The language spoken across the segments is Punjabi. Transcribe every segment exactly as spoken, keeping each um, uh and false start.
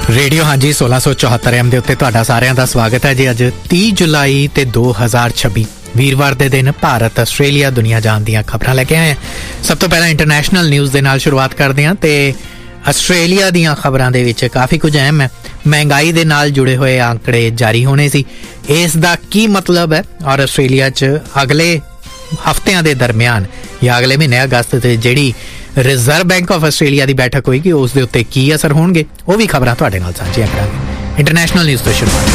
रेडियो हाँ जी सोलह सौ चौहत्तर एम के उत्ते तुहाडा सारिਆਂ ਦਾ स्वागत है जी। अज तीह जुलाई ते दो हज़ार छब्बी वीरवार के दिन भारत आस्ट्रेलिया दुनिया जान ਦੀਆਂ खबरां लैके आए हैं। सब तो पहला इंटरनेशनल न्यूज़ के नाल शुरुआत करते हैं तो आस्ट्रेलिया ਦੀਆਂ खबरां दे विच काफ़ी कुछ अहम है। महंगाई के नाल जुड़े हुए आंकड़े जारी होने सी, इस दा की मतलब है और आस्ट्रेलिया च अगले हफ्तिਆਂ ਦੇ दरमियान या अगले महीने अगस्त से जिहड़ी रिजर्व बैंक ऑफ आस्ट्रेलिया की बैठक होएगी उस दे उत्ते की असर होणगे वो भी खबरां तुहाडे नाल साझीआं करांगे। इंटरनेशनल न्यूज़ तो शुरुआत।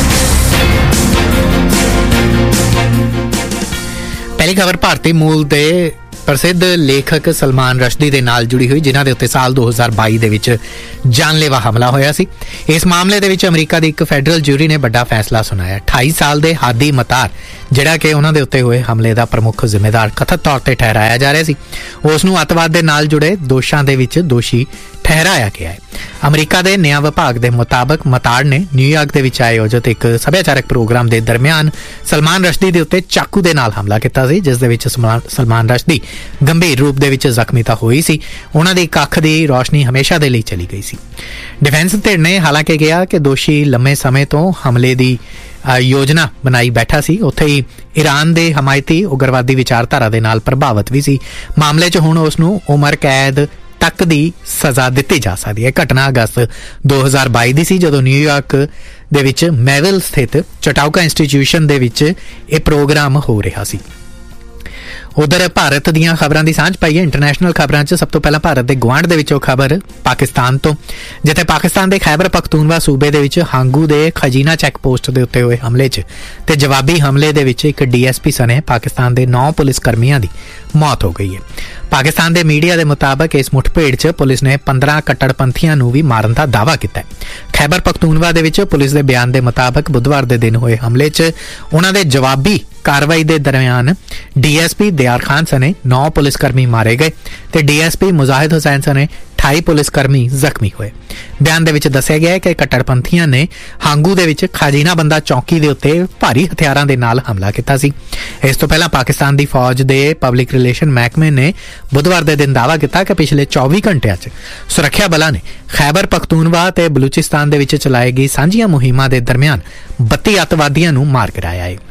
पहली खबर भारतीय मूल के प्रसिद्ध लेखक सलमान रश्दी के नाल जुड़ी हुई, जिन्हां दे उत्ते साल दो हज़ार बाई दे विच जानलेवा हमला होया सी। इस मामले दे विच अमरीका की एक फैडरल जूरी ने बड़ा फैसला सुनाया। अठाई साल के हादी मतार जिहड़ा कि उन्हां दे उत्ते होए हमले का प्रमुख जिम्मेदार कथित तौर पर ठहराया जा रहा सी, उसनूं अतवाद दे नाल जुड़े दोषां दे विच दोषी ठहराया गया है। अमरीका के न्याय विभाग के मुताबिक मतार ने न्यूयॉर्क के विच आयोजित एक सभ्याचारक प्रोग्राम के दरमियान सलमान रश्दी के उत्ते चाकू के नाल हमला किया सी, जिस दे विच सलमान रश्दी गंभीर रूप दे विच जख्मी तां होई सी। उन्हां दी अख दी रोशनी हमेशा दे लई चली गई सी। डिफेंस धिर ने हालांकि कहा कि दोषी लंबे समय तो हमले की योजना बनाई बैठा सी, उत्थे ही ईरान के हमायती उग्रवादी विचारधारा के नाल प्रभावित भी सी। मामले च हुण उसनूं उमर कैद तक दी सज़ा दिती जा सकती है। घटना अगस्त दो हज़ार बाई दी सी, जदों न्यूयॉर्क दे विच मैविल स्थित चटाउका इंस्टीट्यूशन दे विच यह प्रोग्राम हो रहा सी। उधर भारत दीयां खबरां दी सांझ पाई है। इंटरनेशनल खबरां च सब तो पहला भारत के गुआंढ दे विचों खबर पाकिस्तान तो, जिथे पाकिस्तान के खैबर पख्तूनवा सूबे दे विच हांगू दे खजीना चैक पोस्ट दे उत्ते होए हमले च ते जवाबी हमले दे विच एक डी एस पी सने पाकिस्तान के नौ पुलिस कर्मियों की मौत हो गई है। पाकिस्तान के मीडिया के मुताबिक इस मुठभेड़ च पुलिस ने पंद्रह कट्टड़पंथियों नूं भी मारन का दावा किया है। खैबर पख्तूनवा दे विच पुलिस के बयान के मुताबिक बुधवार के दिन होए हमले च उन्हां दे जवाबी कार्रवाई के दरमियान D S P Dayal Khan सने नौ पुलिसकर्मी मारे गए तो डी एस पी मुजाहिद हुसैन सने अठाई पुलिसकर्मी जख्मी हुए। बयान दे विच दस्सिया गया है कि कट्टड़पंथियों ने हांगू दे विच खाजीना बंदा चौकी के उत्ते भारी हथियारों के नाल हमला किया सी। इस तो पहला पाकिस्तान की फौज के पब्लिक रिलेशन महकमे ने बुधवार के दिन दावा किया कि पिछले चौबी घंटिया च सुरक्षा बलों ने खैबर पख्तूनवा ते बलूचिस्तान दे विच चलाई गई सांझियां मुहिमां के दरमियान बत्ती अतवादियों नूं मार गिराया है।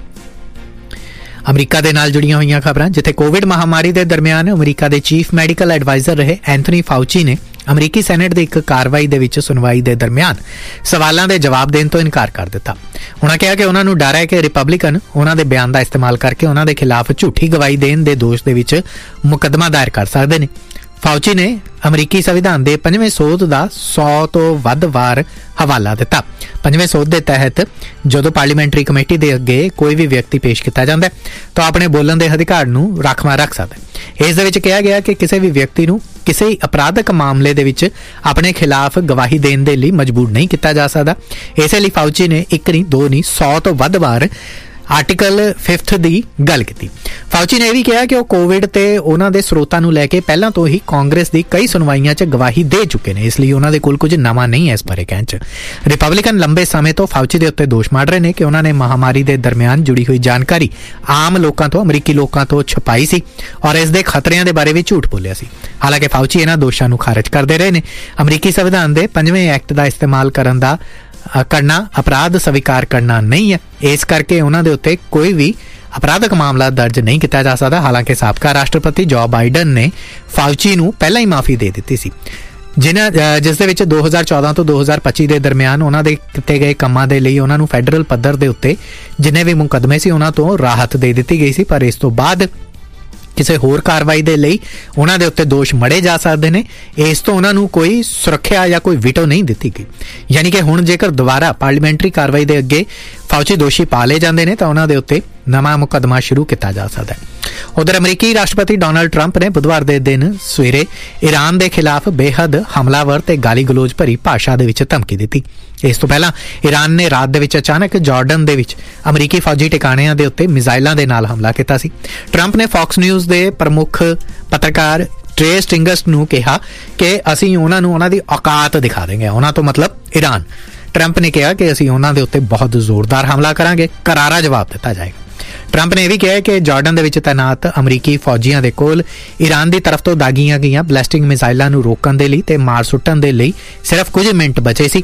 अमरीका के नाल जुड़ियां हुई खबरां, जिथे कोविड महामारी के दरमियान अमरीका के चीफ मैडिकल एडवाइजर रहे एंथनी फाउची ने अमरीकी सैनेट की एक कार्रवाई दे विच सुनवाई के दरमियान सवालों के जवाब देने तो इनकार कर दिता। उन्होंने कहा कि उन्होंने डर है कि रिपब्लिकन उन्होंने बयान का इस्तेमाल करके उन्होंने खिलाफ झूठी गवाही देने के दोष दे विच मुकदमा दायर कर सकते हैं। फाउची ने अमरीकी संविधान के पंजवें सोध का सौ तो वध वार हवाला दिता। पंजवें सोध के तहत जो पार्लीमेंटरी कमेटी के अगे कोई भी व्यक्ति पेश किया जाता है तो अपने बोलने के अधिकार नूं राखवा रख सकता है। इस दे विच कहा गया कि किसी भी व्यक्ति नूं किसी अपराधक मामले दे विच अपने खिलाफ गवाही देने के लिए मजबूर नहीं किया जा सकता। इसलिए फाउची ने एक नहीं दो नहीं सौ तो वध वार आर्टिकल फिफ्थ की गल की। फाउची ने यह भी कहा कि वह कोविड ते उन्हां दे स्रोतां नूं लैके पहलां तो ही कांग्रेस की कई सुनवाइयां च गवाही दे चुके हैं, इसलिए उन्हां दे कोल कुछ नवां नहीं है इस बारे कहण च। रिपब्लिकन लंबे समय तो फाउची दे उत्ते दोष मार रहे हैं कि उन्होंने महामारी के दरमियान जुड़ी हुई जानकारी आम लोगों तो अमरीकी लोगों तो छुपाई सी और इस दे खतरिਆਂ के बारे भी झूठ बोलिया सी। हालांकि फाउची इन्हां दोषां नूं खारिज करते रहे हैं। अमरीकी संविधान के पंजवें एक्ट का इस्तेमाल करन दा करना अपराध स्वीकार करना नहीं है, इस करके उन्होंने उत्ते कोई भी अपराधक मामला दर्ज नहीं किया जा सकता। हालांकि साबका राष्ट्रपति जो बाइडन ने फाउची नूं पहला ही माफ़ी दे दी सी, जिन्हें जिस दे विच दो हज़ार चौदह तो दो हज़ार पच्ची के दरमियान उन्होंने किए गए कामां दे लई उन्होंने फैडरल पद्धर के उत्ते जिन्ने भी मुकदमे सी उन्हां तो राहत दे दी गई सी, पर इस तो बाद किसी होर कार्रवाई के लिए उन्हां दे उत्ते दोष मड़े जा सकते हैं। इस तो उन्होंने कोई सुरक्षा या कोई विटो नहीं दी गई, यानी कि हुण जेकर दोबारा पार्लीमेंटरी कार्रवाई के अगे फाउची दोषी पा ले जाते हैं तो उन्हां दे उत्ते नवा मुकदमा शुरू किया जा सकता है। उधर अमरीकी राष्ट्रपति डोनाल्ड ट्रंप ने बुधवार के दिन सवेरे ईरान के खिलाफ बेहद हमलावर ते गाली गलोच भरी भाषा दे विच धमकी दी। इस तो पहला ईरान ने रात दे विच अचानक जॉर्डन दे विच अमरीकी फौजी ठिकाणिਆਂ ਦੇ ਉੱਤੇ मिसाइलों के नाल हमला किया सी। ट्रंप ने फॉक्स न्यूज़ के प्रमुख पत्रकार ट्रे स्टिंगस नूं कहा कि असीं उन्हां नूं उन्हां दी औकात दिखा देंगे। उन्हां तो मतलब ईरान। ट्रंप ने कहा कि असीं उन्हां दे उत्ते बहुत जोरदार हमला करांगे, करारा जवाब दिता जाएगा। ट्रंप ने यह भी कहा कि जॉर्डन दे विच तैनात अमरीकी फौजियों के कोल ईरान की तरफ तो दागियां गईयां बैलिस्टिक मिसाइलों को रोकण दे लई ते मार सुट्टण दे लई सिर्फ कुछ मिनट बचे सी।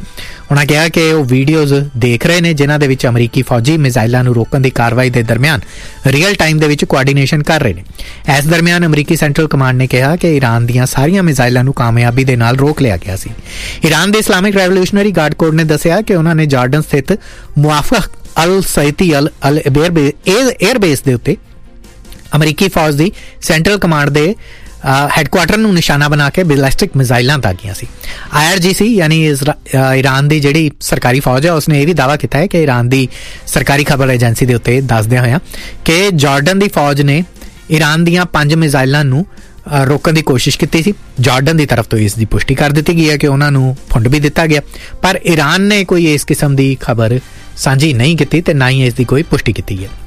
ਉਹਨਾਂ ਕਿਹਾ ਕਿ ਉਹ ਵੀਡੀਓਜ਼ ਦੇਖ ਰਹੇ ਨੇ ਜਿਨ੍ਹਾਂ ਦੇ ਵਿੱਚ ਅਮਰੀਕੀ ਫੌਜੀ ਮਿਜ਼ਾਈਲਾਂ ਨੂੰ ਰੋਕਣ ਦੀ ਕਾਰਵਾਈ ਦੇ ਦਰਮਿਆਨ ਰੀਅਲ ਟਾਈਮ ਦੇ ਵਿੱਚ ਕੋਆਰਡੀਨੇਸ਼ਨ ਕਰ ਰਹੇ ਨੇ। ਇਸ ਦਰਮਿਆਨ ਅਮਰੀਕੀ ਸੈਂਟਰਲ ਕਮਾਂਡ ਨੇ ਕਿਹਾ ਕਿ ਈਰਾਨ ਦੀਆਂ ਸਾਰੀਆਂ ਮਿਜ਼ਾਈਲਾਂ ਨੂੰ ਕਾਮਯਾਬੀ ਦੇ ਨਾਲ ਰੋਕ ਲਿਆ ਗਿਆ ਸੀ। ਈਰਾਨ ਦੇ ਇਸਲਾਮਿਕ ਰੈਵੋਲੂਸ਼ਨਰੀ ਗਾਰਡ ਕੋਰ ਨੇ ਦੱਸਿਆ ਕਿ ਉਹਨਾਂ ਨੇ ਜਾਰਡਨ ਸਥਿਤ ਮੁਆਫਕ ਅਲ ਸਈਤੀ ਅਲ ਅਲ ਏਅਰਬੇਸ ਦੇ ਉੱਤੇ ਅਮਰੀਕੀ ਫੌਜ ਦੀ ਸੈਂਟਰਲ ਕਮਾਂਡ ਦੇ ਹੈਡਕੁਆਟਰ ਨੂੰ ਨਿਸ਼ਾਨਾ ਬਣਾ ਕੇ ਬੈਲਿਸਟਿਕ ਮਿਜ਼ਾਈਲਾਂ ਦਾਗੀਆਂ ਸੀ। ਆਈ ਆਰ ਜੀ ਸੀ ਯਾਨੀ ਈਰਾਨ ਦੀ ਜਿਹੜੀ ਸਰਕਾਰੀ ਫੌਜ ਹੈ ਉਸਨੇ ਇਹ ਵੀ ਦਾਅਵਾ ਕੀਤਾ ਹੈ ਕਿ ਈਰਾਨ ਦੀ ਸਰਕਾਰੀ ਖਬਰ ਏਜੰਸੀ ਦੇ ਉੱਤੇ ਦੱਸਦਿਆਂ ਹੋਇਆ ਕਿ ਜਾਰਡਨ ਦੀ ਫੌਜ ਨੇ ਈਰਾਨ ਦੀਆਂ ਪੰਜ ਮਿਜ਼ਾਈਲਾਂ ਨੂੰ ਰੋਕਣ ਦੀ ਕੋਸ਼ਿਸ਼ ਕੀਤੀ ਸੀ। ਜਾਰਡਨ ਦੀ ਤਰਫ ਤੋਂ ਇਸ ਦੀ ਪੁਸ਼ਟੀ ਕਰ ਦਿੱਤੀ ਗਈ ਹੈ ਕਿ ਉਹਨਾਂ ਨੂੰ ਫੰਡ ਵੀ ਦਿੱਤਾ ਗਿਆ, ਪਰ ਈਰਾਨ ਨੇ ਕੋਈ ਇਸ ਕਿਸਮ ਦੀ ਖਬਰ ਸਾਂਝੀ ਨਹੀਂ ਕੀਤੀ ਤੇ ਨਾ ਹੀ ਇਸ ਦੀ ਕੋਈ ਪੁਸ਼ਟੀ ਕੀਤੀ ਹੈ।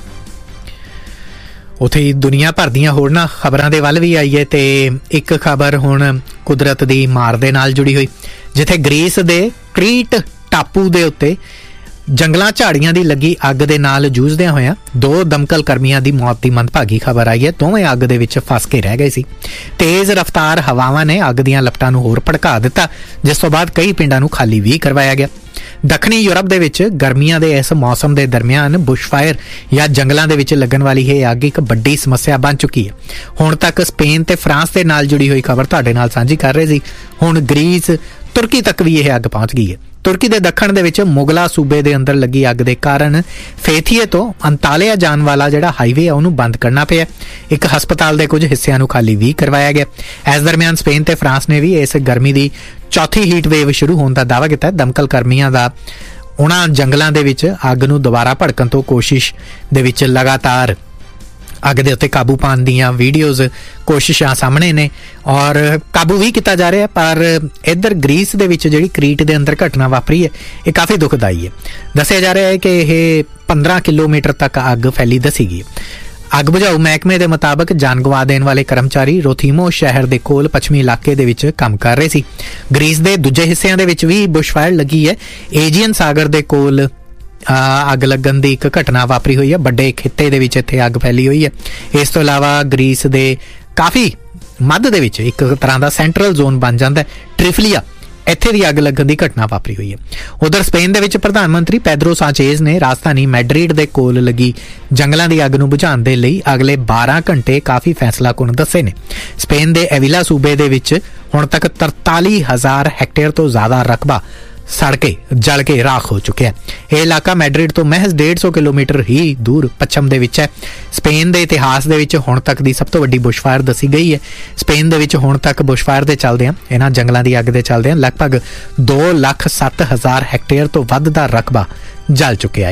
ਉੱਥੇ ਹੀ ਦੁਨੀਆ ਭਰ ਦੀਆਂ ਹੋਰਨਾਂ ਖਬਰਾਂ ਦੇ ਵੱਲ ਵੀ ਆਈ ਹੈ ਤੇ ਇੱਕ ਖਬਰ ਹੁਣ ਕੁਦਰਤ ਦੀ ਮਾਰ ਦੇ ਨਾਲ ਜੁੜੀ ਹੋਈ, ਜਿੱਥੇ ਗ੍ਰੀਸ ਦੇ ਕ੍ਰੀਟ ਟਾਪੂ ਦੇ ਉੱਤੇ ਜੰਗਲਾਂ ਝਾੜੀਆਂ ਦੀ ਲੱਗੀ ਅੱਗ ਦੇ ਨਾਲ ਜੂਝਦਿਆਂ ਹੋਇਆਂ ਦੋ ਦਮਕਲ ਕਰਮੀਆਂ ਦੀ ਮੌਤ ਦੀ ਮੰਦਭਾਗੀ ਖਬਰ ਆਈ ਹੈ। ਦੋਵੇਂ ਅੱਗ ਦੇ ਵਿੱਚ ਫਸ ਕੇ ਰਹਿ ਗਏ ਸੀ। ਤੇਜ਼ ਰਫ਼ਤਾਰ ਹਵਾਵਾਂ ਨੇ ਅੱਗ ਦੀਆਂ ਲਪਟਾਂ ਨੂੰ ਹੋਰ ਭੜਕਾ ਦਿੱਤਾ, ਜਿਸ ਤੋਂ ਬਾਅਦ ਕਈ ਪਿੰਡਾਂ ਨੂੰ ਖਾਲੀ ਵੀ ਕਰਵਾਇਆ ਗਿਆ। ਦੱਖਣੀ ਯੂਰਪ ਦੇ ਵਿੱਚ ਗਰਮੀਆਂ ਦੇ ਇਸ ਮੌਸਮ ਦੇ ਦਰਮਿਆਨ ਬੁਸ਼ਫਾਇਰ ਜਾਂ ਜੰਗਲਾਂ ਦੇ ਵਿੱਚ ਲੱਗਣ ਵਾਲੀ ਇਹ ਅੱਗ ਇੱਕ ਵੱਡੀ ਸਮੱਸਿਆ ਬਣ ਚੁੱਕੀ ਹੈ। ਹੁਣ ਤੱਕ ਸਪੇਨ ਤੇ ਫਰਾਂਸ ਦੇ ਨਾਲ ਜੁੜੀ ਹੋਈ ਖਬਰ ਤੁਹਾਡੇ ਨਾਲ ਸਾਂਝੀ ਕਰ ਰਹੇ ਸੀ। ਹੁਣ ਗ੍ਰੀਸ, ਤੁਰਕੀ ਤੱਕ ਵੀ ਇਹ ਅੱਗ ਪਹੁੰਚ ਗਈ ਹੈ। ਤੁਰਕੀ ਦੇ ਦੱਖਣ ਦੇ ਵਿੱਚ ਮੁਗਲਾ ਸੂਬੇ ਦੇ ਅੰਦਰ ਲੱਗੀ ਅੱਗ ਦੇ ਕਾਰਨ ਫੇਥੀਏ ਤੋਂ ਅੰਤਾਲਿਆ ਜਾਣ ਵਾਲਾ ਜਿਹੜਾ ਹਾਈਵੇ ਹੈ ਉਹਨੂੰ ਬੰਦ ਕਰਨਾ ਪਿਆ। ਇੱਕ ਹਸਪਤਾਲ ਦੇ ਕੁਝ ਹਿੱਸਿਆਂ ਨੂੰ ਖਾਲੀ ਵੀ ਕਰਵਾਇਆ ਗਿਆ। ਇਸ ਦਰਮਿਆਨ ਸਪੇਨ ਤੇ ਫਰਾਂਸ ਨੇ ਵੀ ਇਸ ਗਰਮੀ ਦੀ ਚੌਥੀ ਹੀਟ ਵੇਵ ਸ਼ੁਰੂ ਹੋਣ ਦਾ ਦਾਅਵਾ ਕੀਤਾ। ਦਮਕਲ ਕਰਮੀਆਂ ਦਾ ਉਹਨਾਂ ਜੰਗਲਾਂ ਦੇ ਵਿੱਚ ਅੱਗ ਨੂੰ ਦੁਬਾਰਾ ਭੜਕਣ ਤੋਂ ਕੋਸ਼ਿਸ਼ ਦੇ ਵਿੱਚ ਲਗਾਤਾਰ ਅੱਗ ਦੇ ਉੱਤੇ ਕਾਬੂ ਪਾਉਣ ਦੀਆਂ ਵੀਡੀਓਜ਼ ਕੋਸ਼ਿਸ਼ਾਂ ਸਾਹਮਣੇ ਨੇ ਔਰ ਕਾਬੂ ਵੀ ਕੀਤਾ ਜਾ ਰਿਹਾ। ਪਰ ਇੱਧਰ ਗ੍ਰੀਸ ਦੇ ਵਿੱਚ ਜਿਹੜੀ ਕ੍ਰੀਟ ਦੇ ਅੰਦਰ ਘਟਨਾ ਵਾਪਰੀ ਹੈ ਇਹ ਕਾਫੀ ਦੁਖਦਾਈ ਹੈ। ਦੱਸਿਆ ਜਾ ਰਿਹਾ ਹੈ ਕਿ ਇਹ ਪੰਦਰਾਂ ਕਿਲੋਮੀਟਰ ਤੱਕ ਅੱਗ ਫੈਲੀ ਦੱਸੀ ਗਈ। ਅੱਗ ਬੁਝਾਊ ਮਹਿਕਮੇ ਦੇ ਮੁਤਾਬਕ ਜਾਨ ਗਵਾ ਦੇਣ ਵਾਲੇ ਕਰਮਚਾਰੀ ਰੋਥੀਮੋ ਸ਼ਹਿਰ ਦੇ ਕੋਲ ਪੱਛਮੀ ਇਲਾਕੇ ਦੇ ਵਿੱਚ ਕੰਮ ਕਰ ਰਹੇ ਸੀ। ਗ੍ਰੀਸ ਦੇ ਦੂਜੇ ਹਿੱਸਿਆਂ ਦੇ ਵਿੱਚ ਵੀ ਬੁਸ਼ਫਾਇਰ ਲੱਗੀ ਹੈ। ਏਜੀਅਨ ਸਾਗਰ ਦੇ ਕੋਲ ਅੱਗ ਲੱਗਣ ਦੀ ਇੱਕ ਘਟਨਾ ਵਾਪਰੀ ਹੋਈ ਹੈ। ਵੱਡੇ ਖਿੱਤੇ ਦੇ ਵਿੱਚ ਇੱਥੇ ਅੱਗ ਫੈਲੀ ਹੋਈ ਹੈ। ਇਸ ਤੋਂ ਇਲਾਵਾ ਗ੍ਰੀਸ ਦੇ ਕਾਫੀ ਮੱਧ ਦੇ ਵਿੱਚ ਇੱਕ ਤਰ੍ਹਾਂ ਦਾ ਸੈਂਟਰਲ ਜ਼ੋਨ ਬਣ ਜਾਂਦਾ ਹੈ ਟ੍ਰਿਫਲੀਆ, ਇੱਥੇ ਦੀ ਅੱਗ ਲੱਗਣ ਦੀ ਘਟਨਾ ਵਾਪਰੀ ਹੋਈ ਹੈ। ਉਧਰ ਸਪੇਨ ਦੇ ਵਿੱਚ ਪ੍ਰਧਾਨ ਮੰਤਰੀ ਪੈਦਰੋ ਸਾਂਚੇਜ਼ ਨੇ ਰਾਜਧਾਨੀ ਮੈਡਰਿਡ ਦੇ ਕੋਲ ਲੱਗੀ ਜੰਗਲਾਂ ਦੀ ਅੱਗ ਨੂੰ ਬੁਝਾਉਣ ਦੇ ਲਈ ਅਗਲੇ ਬਾਰਾਂ ਘੰਟੇ ਕਾਫੀ ਫੈਸਲਾਕੁੰਨ ਦੱਸੇ ਨੇ। ਸਪੇਨ ਦੇ ਐਵਿਲਾ ਸੂਬੇ ਦੇ ਵਿੱਚ ਹੁਣ ਤੱਕ ਤਰਤਾਲੀ ਹਜ਼ਾਰ ਹੈਕਟੇਅਰ ਤੋਂ ਜ਼ਿਆਦਾ ਰਕਬਾ ਸੜ ਕੇ ਜਲ ਕੇ ਰਾਖ ਹੋ ਚੁੱਕਿਆ। ਇਹ ਇਲਾਕਾ ਮੈਡਰਿਡ ਤੋਂ ਮਹਿਜ਼ ਡੇਢ ਸੌ ਕਿਲੋਮੀਟਰ ਹੀ ਦੂਰ ਪੱਛਮ ਦੇ ਵਿੱਚ ਹੈ। ਸਪੇਨ ਦੇ ਇਤਿਹਾਸ ਦੇ ਵਿੱਚ ਹੁਣ ਤੱਕ ਦੀ ਸਭ ਤੋਂ ਵੱਡੀ ਬੁਸ਼ਫਾਇਰ ਦੱਸੀ ਗਈ ਹੈ। ਸਪੇਨ ਦੇ ਵਿੱਚ ਹੁਣ ਤੱਕ ਬੁਸ਼ਫਾਇਰ ਦੇ ਚੱਲਦਿਆਂ ਇਹਨਾਂ ਜੰਗਲਾਂ ਦੀ ਅੱਗ ਦੇ ਚੱਲਦਿਆਂ ਲਗਭਗ ਦੋ ਲੱਖ ਸੱਤ ਹਜ਼ਾਰ ਹੈਕਟੇਅਰ ਤੋਂ ਵੱਧ ਦਾ ਰਕਬਾ ਜਲ ਚੁੱਕਿਆ ਹੈ।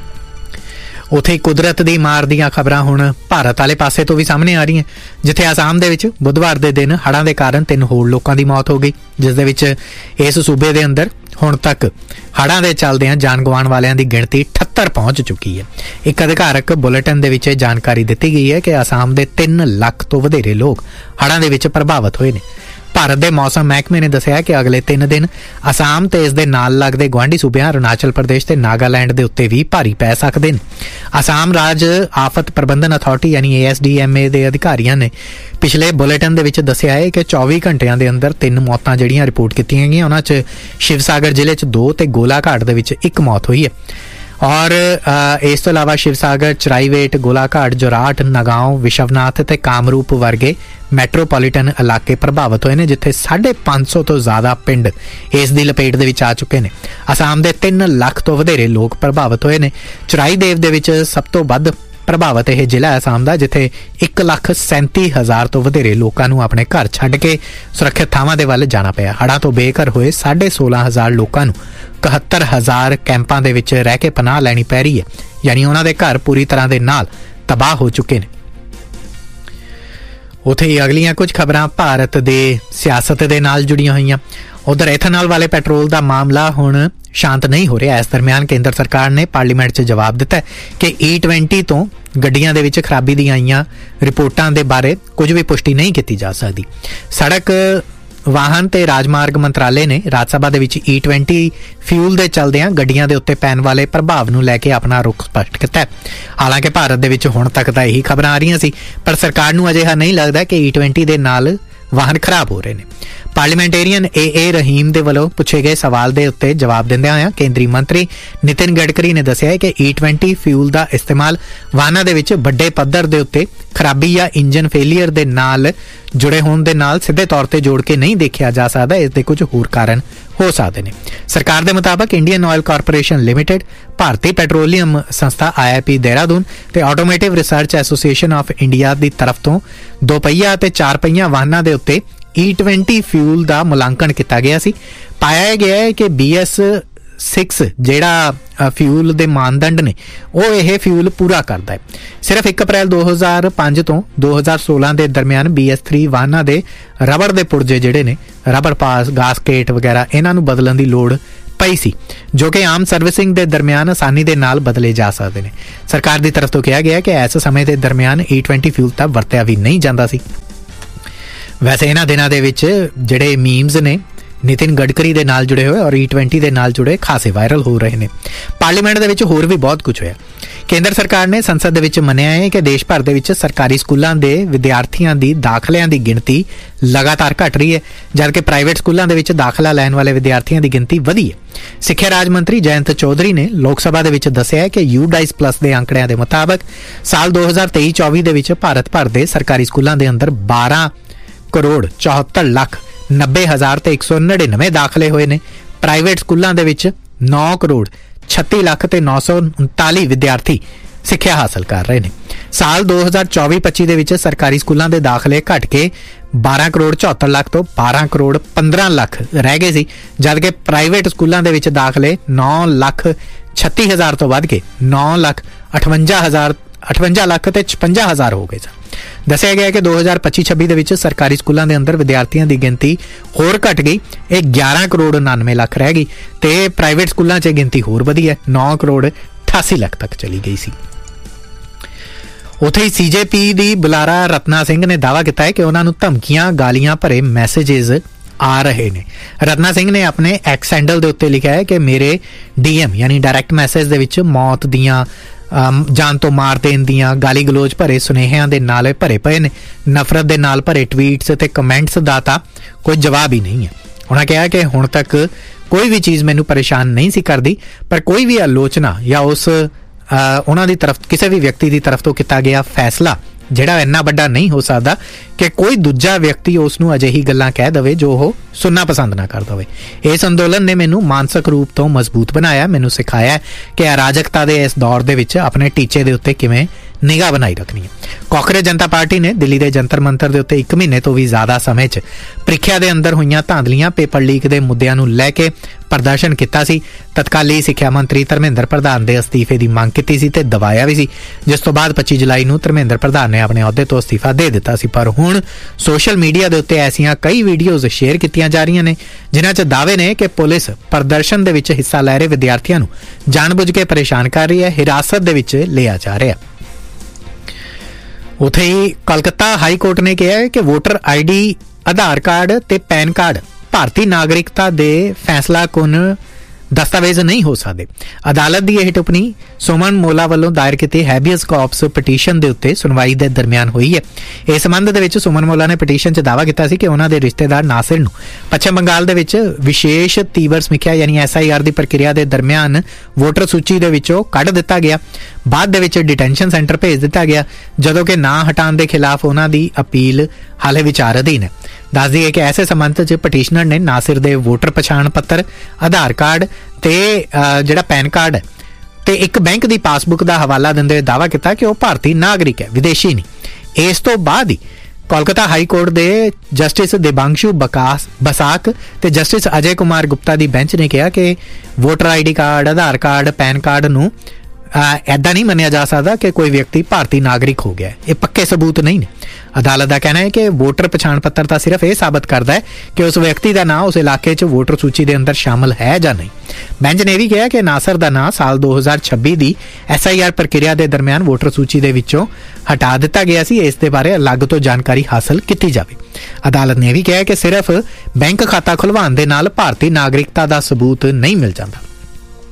ਉੱਥੇ ਕੁਦਰਤ ਦੀ ਮਾਰ ਦੀਆਂ ਖਬਰਾਂ ਹੁਣ ਭਾਰਤ ਵਾਲੇ ਪਾਸੇ ਤੋਂ ਵੀ ਸਾਹਮਣੇ ਆ ਰਹੀਆਂ, ਜਿੱਥੇ ਆਸਾਮ ਦੇ ਵਿੱਚ ਬੁੱਧਵਾਰ ਦੇ ਦਿਨ ਹੜ੍ਹਾਂ ਦੇ ਕਾਰਨ ਤਿੰਨ ਹੋਰ ਲੋਕਾਂ ਦੀ ਮੌਤ ਹੋ ਗਈ, ਜਿਸ ਦੇ ਵਿੱਚ ਇਸ ਸੂਬੇ ਦੇ ਅੰਦਰ ਹੁਣ ਤੱਕ ਹੜ੍ਹਾਂ ਦੇ ਚੱਲਦਿਆਂ ਜਾਨ ਗਵਾਉਣ ਵਾਲਿਆਂ ਦੀ ਗਿਣਤੀ ਅਠੱਤਰ ਪਹੁੰਚ ਚੁੱਕੀ ਹੈ। ਇੱਕ ਅਧਿਕਾਰਕ ਬੁਲੇਟਿਨ ਦੇ ਵਿੱਚ ਇਹ ਜਾਣਕਾਰੀ ਦਿੱਤੀ ਗਈ ਹੈ ਕਿ ਆਸਾਮ ਦੇ ਤਿੰਨ ਲੱਖ ਤੋਂ ਵਧੇਰੇ ਲੋਕ ਹੜ੍ਹਾਂ ਦੇ ਵਿੱਚ ਪ੍ਰਭਾਵਿਤ ਹੋਏ ਨੇ। ਭਾਰਤ ਦੇ ਮੌਸਮ ਮਹਿਕਮੇ ਨੇ ਦੱਸਿਆ ਕਿ ਅਗਲੇ ਤਿੰਨ ਦਿਨ ਆਸਾਮ ਤੇ ਇਸ ਦੇ ਨਾਲ ਲੱਗਦੇ ਗੁਆਂਢੀ ਸੂਬਿਆਂ ਅਰੁਣਾਚਲ ਪ੍ਰਦੇਸ਼ ਤੇ ਨਾਗਾਲੈਂਡ ਦੇ ਉੱਤੇ ਵੀ ਭਾਰੀ ਪੈ ਸਕਦੇ ਨੇ। ਆਸਾਮ ਰਾਜ ਆਫਤ ਪ੍ਰਬੰਧਨ ਅਥਾਰਟੀ ਯਾਨੀ A S D M A ਦੇ ਅਧਿਕਾਰੀਆਂ ਨੇ ਪਿਛਲੇ ਬੁਲੇਟਿਨ ਦੇ ਵਿੱਚ ਦੱਸਿਆ ਹੈ ਕਿ ਚੌਵੀ ਘੰਟਿਆਂ ਦੇ ਅੰਦਰ ਤਿੰਨ ਮੌਤਾਂ ਜਿਹੜੀਆਂ ਰਿਪੋਰਟ ਕੀਤੀਆਂ ਗਈਆਂ, ਉਹਨਾਂ 'ਚ ਸ਼ਿਵਸਾਗਰ ਜ਼ਿਲ੍ਹੇ 'ਚ ਦੋ ਤੇ ਗੋਲਾਘਾਟ ਦੇ ਵਿੱਚ ਇੱਕ ਮੌਤ ਹੋਈ ਹੈ। ਔਰ ਇਸ ਤੋਂ ਇਲਾਵਾ ਸ਼ਿਵਸਾਗਰ, ਚਰਾਈਵੇਟ, ਗੋਲਾਘਾਟ, ਜੋਰਾਟ, ਨਗਾਉਂ, ਵਿਸ਼ਵਨਾਥ ਤੇ ਕਾਮਰੂਪ ਵਰਗੇ ਮੈਟਰੋਪੋਲੀਟਨ ਇਲਾਕੇ ਪ੍ਰਭਾਵਿਤ ਹੋਏ ਨੇ, ਜਿੱਥੇ ਸਾਢੇ ਪੰਜ ਸੌ ਤੋਂ ਜ਼ਿਆਦਾ ਪਿੰਡ ਇਸ ਦੀ ਲਪੇਟ ਦੇ ਵਿੱਚ ਆ ਚੁੱਕੇ ਨੇ। ਆਸਾਮ ਦੇ ਤਿੰਨ ਲੱਖ ਤੋਂ ਵਧੇਰੇ ਲੋਕ ਪ੍ਰਭਾਵਿਤ ਹੋਏ ਨੇ। ਚਰਾਈਦੇਵ ਦੇ ਵਿੱਚ ਸਭ ਤੋਂ ਵੱਧ ਪ੍ਰਭਾਵਿਤ ਇਹ ਜ਼ਿਲ੍ਹਾ ਆਸਾਮ ਦਾ, ਜਿੱਥੇ ਇੱਕ ਲੱਖ ਸੈਂਤੀ ਹਜ਼ਾਰ ਤੋਂ ਵਧੇਰੇ ਲੋਕਾਂ ਨੂੰ ਆਪਣੇ ਘਰ ਛੱਡ ਕੇ ਸੁਰੱਖਿਅਤ ਥਾਵਾਂ ਦੇ ਵੱਲ ਜਾਣਾ ਪਿਆ। ਹੜ੍ਹਾਂ ਤੋਂ ਬੇਘਰ ਹੋਏ ਸਾਢੇ ਸੋਲਾਂ ਹਜ਼ਾਰ ਲੋਕਾਂ ਨੂੰ ਇਕਹੱਤਰ ਹਜ਼ਾਰ ਕੈਂਪਾਂ ਦੇ ਵਿੱਚ ਰਹਿ ਕੇ ਪਨਾਹ ਲੈਣੀ ਪੈ ਰਹੀ ਹੈ, ਯਾਨੀ ਉਹਨਾਂ ਦੇ ਘਰ ਪੂਰੀ ਤਰ੍ਹਾਂ ਦੇ ਨਾਲ ਤਬਾਹ ਹੋ ਚੁੱਕੇ ਨੇ। ਉੱਥੇ ਹੀ ਅਗਲੀਆਂ ਕੁਝ ਖਬਰਾਂ ਭਾਰਤ ਦੇ ਸਿਆਸਤ ਦੇ ਨਾਲ ਜੁੜੀਆਂ ਹੋਈਆਂ। ਉਧਰ ਐਥਨੋਲ ਵਾਲੇ ਪੈਟਰੋਲ ਦਾ ਮਾਮਲਾ ਹੁਣ ਸ਼ਾਂਤ ਨਹੀਂ ਹੋ ਰਿਹਾ। ਇਸ ਦਰਮਿਆਨ ਕੇਂਦਰ ਸਰਕਾਰ ਨੇ ਪਾਰਲੀਮੈਂਟ 'ਚ ਜਵਾਬ ਦਿੱਤਾ ਕਿ ਈ ਟਵੈਂਟੀ ਤੋਂ ਗੱਡੀਆਂ ਦੇ ਵਿੱਚ ਖਰਾਬੀ ਦੀਆਂ ਆਈਆਂ ਰਿਪੋਰਟਾਂ ਦੇ ਬਾਰੇ ਕੁਝ ਵੀ ਪੁਸ਼ਟੀ ਨਹੀਂ ਕੀਤੀ ਜਾ ਸਕਦੀ। ਸੜਕ ਵਾਹਨ ਤੇ ਰਾਜਮਾਰਗ ਮੰਤਰਾਲੇ ਨੇ ਰਾਜ ਸਭਾ ਦੇ ਵਿੱਚ ਈ ਟਵੈਂਟੀ ਫਿਊਲ ਦੇ ਚੱਲਦਿਆਂ ਗੱਡੀਆਂ ਦੇ ਉੱਤੇ ਪੈਣ ਵਾਲੇ ਪ੍ਰਭਾਵ ਨੂੰ ਲੈ ਕੇ ਆਪਣਾ ਰੁਖ ਸਪਸ਼ਟ ਕੀਤਾ। ਹਾਲਾਂਕਿ ਭਾਰਤ ਦੇ ਵਿੱਚ ਹੁਣ ਤੱਕ ਤਾਂ ਇਹੀ ਖਬਰਾਂ ਆ ਰਹੀਆਂ ਸੀ, ਪਰ ਸਰਕਾਰ ਨੂੰ ਅਜਿਹਾ ਨਹੀਂ ਲੱਗਦਾ ਕਿ ਈ ਟਵੈਂਟੀ ਦੇ ਨਾਲ ਵਾਹਨ ਖਰਾਬ ਹੋ ਰਹੇ ਨੇ। ਪਾਰਲੀਮੈਂਟੇਰੀਅਨ ਏ ਏ ਰਹੀਮ ਦੇ ਵੱਲੋਂ ਪੁੱਛੇ ਗਏ ਸਵਾਲ ਦੇ ਉੱਤੇ ਜਵਾਬ ਦਿੰਦਿਆਂ ਹੋਇਆਂ ਕੇਂਦਰੀ ਮੰਤਰੀ ਨਿਤਿਨ ਗਡਕਰੀ ਨੇ ਦੱਸਿਆ ਕਿ ਈ ਟਵੈਂਟੀ ਫਿਊਲ ਦਾ ਇਸਤੇਮਾਲ ਵਾਹਨਾਂ ਦੇ ਵਿੱਚ ਵੱਡੇ ਪੱਧਰ ਦੇ ਉੱਤੇ ਖਰਾਬੀ ਜਾਂ ਇੰਜਨ ਫੇਲੀਅਰ ਦੇ ਨਾਲ ਜੁੜੇ ਹੋਣ ਦੇ ਨਾਲ ਸਿੱਧੇ ਤੌਰ ਤੇ ਜੋੜ ਕੇ ਨਹੀਂ ਦੇਖਿਆ ਜਾ ਸਕਦਾ। ਇਸ ਦੇ ਕੁਝ ਹੋਰ ਕਾਰਨ ਹੋ ਸਕਦੇ ਨੇ। ਸਰਕਾਰ ਦੇ ਮੁਤਾਬਕ ਇੰਡੀਅਨ ਆਇਲ ਕਾਰਪੋਰੇਸ਼ਨ ਲਿਮਿਟਡ, ਭਾਰਤੀ ਪੈਟਰੋਲੀਅਮ ਸੰਸਥਾ ਆਈ ਆਈ ਪੀ ਦੇਹਰਾਦੂਨ ਤੇ automotive research association of India ਦੀ ਤਰਫ ਤੋਂ ਦੋ ਪਹੀਆ ਅਤੇ ਚਾਰ ਪਹੀਆ ਵਾਹਨਾਂ ਦੇ ਉੱਤੇ ਈ ਟਵੈਂਟੀ ਫਿਊਲ ਦਾ ਮੁਲਾਂਕਣ ਕੀਤਾ ਗਿਆ ਸੀ। ਪਾਇਆ ਗਿਆ ਹੈ ਕਿ ਬੀ ਐਸ ਸਿਕਸ ਜਿਹੜਾ ਫਿਊਲ ਦੇ ਮਾਨਦੰਡ ਨੇ ਉਹ ਇਹ ਫਿਊਲ ਪੂਰਾ ਕਰਦਾ ਹੈ। ਸਿਰਫ ਇੱਕ ਅਪ੍ਰੈਲ ਦੋ ਹਜ਼ਾਰ ਪੰਜ ਤੋਂ ਦੋ ਹਜ਼ਾਰ ਸੋਲਾਂ ਦੇ ਦਰਮਿਆਨ ਬੀ ਐਸ ਥ੍ਰੀ ਵਾਹਨਾਂ ਦੇ ਰਬੜ ਦੇ ਪੁਰਜੇ ਜਿਹੜੇ ਨੇ, ਰਬੜ ਪਾਸ, ਗਾਸਕੇਟ ਵਗੈਰਾ, ਇਹਨਾਂ ਨੂੰ ਬਦਲਣ ਦੀ ਲੋੜ ਪਈ ਸੀ, ਜੋ ਕਿ ਆਮ ਸਰਵਿਸਿੰਗ ਦੇ ਦਰਮਿਆਨ ਆਸਾਨੀ ਦੇ ਨਾਲ ਬਦਲੇ ਜਾ ਸਕਦੇ ਨੇ। ਸਰਕਾਰ ਦੀ ਤਰਫ ਤੋਂ ਕਿਹਾ ਗਿਆ ਕਿ ਇਸ ਸਮੇਂ ਦੇ ਦਰਮਿਆਨ ਈ ਟਵੈਂਟੀ ਫਿਊਲ ਤਾਂ ਵਰਤਿਆ ਵੀ ਨਹੀਂ ਜਾਂਦਾ ਸੀ। ਵੈਸੇ ਇਹਨਾਂ ਦਿਨਾਂ ਦੇ ਵਿੱਚ ਜਿਹੜੇ ਮੀਮਸ ਨੇ ਨਿਤਿਨ ਗਡਕਰੀ ਦੇ ਨਾਲ ਜੁੜੇ ਹੋਏ ਔਰ ਈ ਟਵੈਂਟੀ ਦੇ ਨਾਲ ਜੁੜੇ ਖਾਸੇ ਵਾਇਰਲ ਹੋ ਰਹੇ ਨੇ। ਪਾਰਲੀਮੈਂਟ ਦੇ ਵਿੱਚ ਹੋਰ ਵੀ ਬਹੁਤ ਕੁਝ ਹੋਇਆ। ਕੇਂਦਰ ਸਰਕਾਰ ਨੇ ਸੰਸਦ ਦੇ ਵਿੱਚ ਮੰਨਿਆ ਹੈ ਕਿ ਦੇਸ਼ ਭਰ ਦੇ ਵਿੱਚ ਸਰਕਾਰੀ ਸਕੂਲਾਂ ਦੇ ਵਿਦਿਆਰਥੀਆਂ ਦੀ ਦਾਖਲਿਆਂ ਦੀ ਗਿਣਤੀ ਲਗਾਤਾਰ ਘਟ ਰਹੀ ਹੈ, ਜਦਕਿ ਪ੍ਰਾਈਵੇਟ ਸਕੂਲਾਂ ਦੇ ਵਿੱਚ ਦਾਖਲਾ ਲੈਣ ਵਾਲੇ ਵਿਦਿਆਰਥੀਆਂ ਦੀ ਗਿਣਤੀ ਵਧੀ ਹੈ। ਸਿੱਖਿਆ ਰਾਜ ਮੰਤਰੀ ਜਯੰਤ ਚੌਧਰੀ ਨੇ ਲੋਕ ਸਭਾ ਦੇ ਵਿੱਚ ਦੱਸਿਆ ਹੈ ਕਿ ਯੂ ਡਾਈਸ ਪਲੱਸ ਦੇ ਅੰਕੜਿਆਂ ਦੇ ਮੁਤਾਬਕ ਸਾਲ ਦੋ ਹਜ਼ਾਰ ਤੇਈ ਚੌਵੀ ਦੇ ਵਿੱਚ ਭਾਰਤ ਭਰ ਦੇ ਸਰਕਾਰੀ ਸਕੂਲਾਂ ਦੇ ਅੰਦਰ ਬਾਰਾਂ ਕਰੋੜ ਚੌਹੱਤਰ ਲੱਖ ਨੱਬੇ ਹਜ਼ਾਰ ਤੇ ਇੱਕ ਸੌ ਨੜਿਨਵੇਂ ਦਾਖਲੇ ਹੋਏ ਨੇ। ਪ੍ਰਾਈਵੇਟ ਸਕੂਲਾਂ ਦੇ ਵਿੱਚ ਨੌ ਕਰੋੜ ਛੱਤੀ ਲੱਖ ਤੇ ਨੌ ਸੌ ਉਨਤਾਲੀ ਵਿਦਿਆਰਥੀ ਸਿੱਖਿਆ ਹਾਸਲ ਕਰ ਰਹੇ ਨੇ। ਸਾਲ ਦੋ ਹਜ਼ਾਰ ਚੌਵੀ ਪੱਚੀ ਦੇ ਵਿੱਚ ਸਰਕਾਰੀ ਸਕੂਲਾਂ ਦੇ ਦਾਖਲੇ ਘਟ ਕੇ ਬਾਰਾਂ ਕਰੋੜ ਚੌਹੱਤਰ ਲੱਖ ਤੋਂ ਬਾਰਾਂ ਕਰੋੜ ਪੰਦਰਾਂ ਲੱਖ ਰਹਿ ਗਏ ਸੀ, ਜਦਕਿ ਪ੍ਰਾਈਵੇਟ ਸਕੂਲਾਂ ਦੇ ਵਿੱਚ ਦਾਖਲੇ ਨੌ ਲੱਖ ਛੱਤੀ ਹਜ਼ਾਰ ਤੋਂ ਵੱਧ ਕੇ ਨੌ ਲੱਖ ਅਠਵੰਜਾ ਹਜ਼ਾਰ ਅਠਵੰਜਾ ਲੱਖ ਤੇ ਛਪੰਜਾ ਹਜ਼ਾਰ ਹੋ ਗਏ ਸਨ। ਦੱਸਿਆ ਗਿਆ ਕਿ ਦੋ ਹਜ਼ਾਰ ਪੱਚੀ ਛੱਬੀ ਦੇ ਵਿੱਚ ਸਰਕਾਰੀ ਸਕੂਲਾਂ ਦੇ ਅੰਦਰ ਵਿਦਿਆਰਥੀਆਂ ਦੀ ਗਿਣਤੀ ਹੋਰ ਘਟ ਗਈ, ਇਹ ਗਿਆਰਾਂ ਕਰੋੜ ਉਨਾਨਵੇਂ ਲੱਖ ਰਹਿ ਗਈ ਤੇ ਪ੍ਰਾਈਵੇਟ ਸਕੂਲਾਂ 'ਚ ਗਿਣਤੀ ਹੋਰ ਵਧੀ ਹੈ, ਨੌ ਕਰੋੜ ਅਠਾਸੀ ਲੱਖ ਤੱਕ ਚਲੀ ਗਈ ਸੀ। ਉੱਥੇ ਹੀ ਸੀ ਜੇ ਪੀ ਦੀ ਬੁਲਾਰਾ ਰਤਨਾ ਸਿੰਘ ਨੇ ਦਾਅਵਾ ਕੀਤਾ ਹੈ ਕਿ ਉਹਨਾਂ ਨੂੰ ਧਮਕੀਆਂ, ਗਾਲੀਆਂ ਭਰੇ ਮੈਸੇਜਿਸ ਆ ਰਹੇ ਨੇ। ਰਤਨਾ ਸਿੰਘ ਨੇ ਆਪਣੇ ਐਕਸ ਹੈਂਡਲ ਦੇ ਉੱਤੇ ਲਿਖਿਆ ਹੈ ਕਿ ਮੇਰੇ ਡੀ ਐਮ ਯਾਨੀ ਡਾਇਰੈਕਟ ਮੈਸੇਜ ਦੇ ਵਿੱਚ ਮੌਤ ਦੀਆਂ, ਜਾਨ ਤੋਂ ਮਾਰ ਦੇਣ ਦੀਆਂ, ਗਾਲੀ ਗਲੋਚ ਭਰੇ ਸੁਨੇਹਿਆਂ ਦੇ ਨਾਲ ਭਰੇ ਪਏ ਨੇ। ਨਫ਼ਰਤ ਦੇ ਨਾਲ ਭਰੇ ਟਵੀਟਸ ਤੇ ਕਮੈਂਟਸ ਦਾ ਤਾਂ ਕੋਈ ਜਵਾਬ ਹੀ ਨਹੀਂ ਹੈ। ਉਹਨਾਂ ਕਿਹਾ ਕਿ ਹੁਣ ਤੱਕ ਕੋਈ ਵੀ ਚੀਜ਼ ਮੈਨੂੰ ਪਰੇਸ਼ਾਨ ਨਹੀਂ ਸੀ ਕਰਦੀ, ਪਰ ਕੋਈ ਵੀ ਆਲੋਚਨਾ ਜਾਂ ਉਸ ਉਹਨਾਂ ਦੀ ਤਰਫ ਕਿਸੇ ਵੀ ਵਿਅਕਤੀ ਦੀ ਤਰਫ ਤੋਂ ਕੀਤਾ ਗਿਆ ਫੈਸਲਾ ਜਿਹੜਾ ਇੰਨਾ ਵੱਡਾ ਨਹੀਂ ਹੋ ਸਕਦਾ ਕਿ ਕੋਈ ਦੂਜਾ ਵਿਅਕਤੀ ਉਸ ਨੂੰ ਅਜਿਹੀ ਗੱਲਾਂ ਕਹਿ ਦੇਵੇ ਜੋ ਉਹ ਸੁਣਨਾ ਪਸੰਦ ਨਾ ਕਰਦਾ ਹੋਵੇ। ਇਸ ਅੰਦੋਲਨ ਨੇ ਮੈਨੂੰ ਮਾਨਸਿਕ ਰੂਪ ਤੋਂ ਮਜ਼ਬੂਤ ਬਣਾਇਆ, ਮੈਨੂੰ ਸਿਖਾਇਆ ਕਿ ਅਰਾਜਕਤਾ ਦੇ ਇਸ ਦੌਰ ਦੇ ਵਿੱਚ ਆਪਣੇ ਟੀਚੇ ਦੇ ਉੱਤੇ ਕਿਵੇਂ ਨਿਗਾਹ ਬਣਾਈ ਰੱਖਣੀ ਹੈ। ਕਾਂਗਰਸ ਜਨਤਾ ਪਾਰਟੀ ਨੇ ਦਿੱਲੀ ਦੇ ਜੰਤਰ ਮੰਤਰ ਦੇ ਉੱਤੇ ਇੱਕ ਮਹੀਨੇ ਤੋਂ ਵੀ ਜ਼ਿਆਦਾ ਸਮੇਂ 'ਚ ਪ੍ਰੀਖਿਆ ਦੇ ਅੰਦਰ ਹੋਈਆਂ ਧਾਂਦਲੀਆਂ, ਪੇਪਰ ਲੀਕ ਦੇ ਮੁੱਦਿਆਂ ਨੂੰ ਲੈ ਕੇ ਪ੍ਰਦਰਸ਼ਨ ਕੀਤਾ ਸੀ। ਤਤਕਾਲੀ ਸਿੱਖਿਆ ਮੰਤਰੀ ਧਰਮਿੰਦਰ ਪ੍ਰਧਾਨ ਦੇ ਅਸਤੀਫੇ ਦੀ ਮੰਗ ਕੀਤੀ ਸੀ ਤੇ ਦਬਾਇਆ ਵੀ ਸੀ, ਜਿਸ ਤੋਂ ਬਾਅਦ ਪੱਚੀ ਜੁਲਾਈ ਨੂੰ ਧਰਮਿੰਦਰ ਪ੍ਰਧਾਨ ਨੇ ਆਪਣੇ ਅਹੁਦੇ ਤੋਂ ਅਸਤੀਫਾ ਦੇ ਦਿੱਤਾ ਸੀ। ਪਰ ਹੁਣ ਸੋਸ਼ਲ ਮੀਡੀਆ ਦੇ ਉੱਤੇ ਐਸੀਆਂ ਕਈ ਵੀਡੀਓਜ਼ ਸ਼ੇਅਰ ਕੀਤੀਆਂ ਜਾ ਰਹੀਆਂ ਨੇ ਜਿਨ੍ਹਾਂ 'ਚ ਦਾਅਵੇ ਨੇ ਕਿ ਪੁਲਿਸ ਪ੍ਰਦਰਸ਼ਨ ਦੇ ਵਿੱਚ ਹਿੱਸਾ ਲੈ ਰਹੇ ਵਿਦਿਆਰਥੀਆਂ ਨੂੰ ਜਾਣਬੁੱਝ ਕੇ ਪਰੇਸ਼ਾਨ ਕਰ ਰਹੀ ਹੈ, ਹਿਰਾਸਤ ਦੇ ਵਿੱਚ ਲਿਆ ਜਾ ਰਿਹਾ। ਉੱਥੇ ਹੀ ਕਲਕੱਤਾ ਹਾਈ ਕੋਰਟ ਨੇ ਕਿਹਾ ਹੈ ਕਿ voter I D, Aadhaar card ਤੇ ਪੈਨ ਕਾਰਡ ਭਾਰਤੀ ਨਾਗਰਿਕਤਾ ਦੇ ਫੈਸਲਾ ਕੁਨ ਦਸਤਾਵੇਜ਼ ਨਹੀਂ ਹੋ ਸਕਦੇ। ਅਦਾਲਤ ਦੀ ਇਹ ਟਿੱਪਣੀ ਸੁਮਨ ਮੋਲਾ ਵੱਲੋਂ ਦਾਇਰ ਕੀਤੀ ਹੈਬੀਅਸ ਕਾਰਪਸ ਪਟੀਸ਼ਨ ਦੇ ਉੱਤੇ ਸੁਣਵਾਈ ਦੇ ਦਰਮਿਆਨ ਹੋਈ ਹੈ। ਇਸ ਸੰਬੰਧ ਦੇ ਵਿੱਚ ਸੁਮਨ ਮੋਲਾ ਨੇ ਪਟੀਸ਼ਨ 'ਚ ਦਾਅਵਾ ਕੀਤਾ ਸੀ ਕਿ ਉਹਨਾਂ ਦੇ ਰਿਸ਼ਤੇਦਾਰ ਨਾਸਿਰ ਨੂੰ ਪੱਛਮ ਬੰਗਾਲ ਦੇ ਵਿੱਚ ਵਿਸ਼ੇਸ਼ ਤੀਬਰ ਸਮੀਖਿਆ ਯਾਨੀ ਐਸ ਆਈ ਆਰ ਦੀ ਪ੍ਰਕਿਰਿਆ ਦੇ ਦਰਮਿਆਨ ਵੋਟਰ ਸੂਚੀ ਦੇ ਵਿੱਚੋਂ ਕੱਢ ਦਿੱਤਾ ਗਿਆ, ਬਾਅਦ ਦੇ ਵਿੱਚ ਡਿਟੈਂਸ਼ਨ ਸੈਂਟਰ ਭੇਜ ਦਿੱਤਾ ਗਿਆ, ਜਦੋਂ ਕਿ ਨਾਂ ਹਟਾਉਣ ਦੇ ਖਿਲਾਫ ਉਹਨਾਂ ਦੀ ਅਪੀਲ ਹਾਲੇ ਵਿਚਾਰ ਅਧੀਨ ਹੈ। ਦੱਸ ਦਈਏ ਕਿ ਐਸੇ ਸੰਬੰਧ 'ਚ ਪਟੀਸ਼ਨਰ ਨੇ ਨਾਸਿਰ ਦੇ ਵੋਟਰ ਪਛਾਣ ਪੱਤਰ, ਆਧਾਰ ਕਾਰਡ ਤੇ ਜਿਹੜਾ ਪੈਨ ਕਾਰਡ ਹੈ ਤੇ ਇੱਕ ਬੈਂਕ ਦੀ ਪਾਸਬੁੱਕ ਦਾ ਹਵਾਲਾ ਦਿੰਦੇ ਹੋਏ ਦਾਅਵਾ ਕੀਤਾ ਕਿ ਉਹ ਭਾਰਤੀ ਨਾਗਰਿਕ ਹੈ, ਵਿਦੇਸ਼ੀ ਨਹੀਂ। ਇਸ ਤੋਂ ਬਾਅਦ ਹੀ ਕੋਲਕਾਤਾ ਹਾਈ ਕੋਰਟ ਦੇ ਜਸਟਿਸ ਦੇਬਾਂਸ਼ੂ ਬਕਾਸ ਬਸਾਕ ਤੇ ਜਸਟਿਸ ਅਜੇ ਕੁਮਾਰ ਗੁਪਤਾ ਦੀ ਬੈਂਚ ਨੇ ਕਿਹਾ ਕਿ voter I D card, Aadhaar card, PAN card ਨੂੰ ਐਦਾਂ ਨਹੀਂ ਮੰਨਿਆ ਜਾ ਸਕਦਾ ਕਿ ਕੋਈ ਵਿਅਕਤੀ ਭਾਰਤੀ ਨਾਗਰਿਕ ਹੋ ਗਿਆ, ਇਹ ਪੱਕੇ ਸਬੂਤ ਨਹੀਂ ਨੇ। ਅਦਾਲਤ ਦਾ ਕਹਿਣਾ ਹੈ ਕਿ ਵੋਟਰ ਪਛਾਣ ਪੱਤਰ ਤਾਂ ਸਿਰਫ ਇਹ ਸਾਬਤ ਕਰਦਾ ਹੈ ਕਿ ਉਸ ਵਿਅਕਤੀ ਦਾ ਨਾਂ ਉਸ ਇਲਾਕੇ 'ਚ ਵੋਟਰ ਸੂਚੀ ਦੇ ਅੰਦਰ ਸ਼ਾਮਲ ਹੈ ਜਾਂ ਨਹੀਂ। ਬੈਂਚ ਨੇ ਵੀ ਕਿਹਾ ਕਿ ਨਾਸਰ ਦਾ ਨਾਂ ਸਾਲ ਦੋ ਹਜ਼ਾਰ ਛੱਬੀ ਦੀ ਐਸ ਆਈ ਆਰ ਪ੍ਰਕਿਰਿਆ ਦੇ ਦਰਮਿਆਨ ਵੋਟਰ ਸੂਚੀ ਦੇ ਵਿੱਚੋਂ ਹਟਾ ਦਿੱਤਾ ਗਿਆ ਸੀ, ਇਸ ਦੇ ਬਾਰੇ ਅਲੱਗ ਤੋਂ ਜਾਣਕਾਰੀ ਹਾਸਲ ਕੀਤੀ ਜਾਵੇ। ਅਦਾਲਤ ਨੇ ਵੀ ਕਿਹਾ ਕਿ ਸਿਰਫ ਬੈਂਕ ਖਾਤਾ ਖੁਲਵਾਉਣ ਦੇ ਨਾਲ ਭਾਰਤੀ ਨਾਗਰਿਕਤਾ ਦਾ ਸਬੂਤ ਨਹੀਂ ਮਿਲ ਜਾਂਦਾ।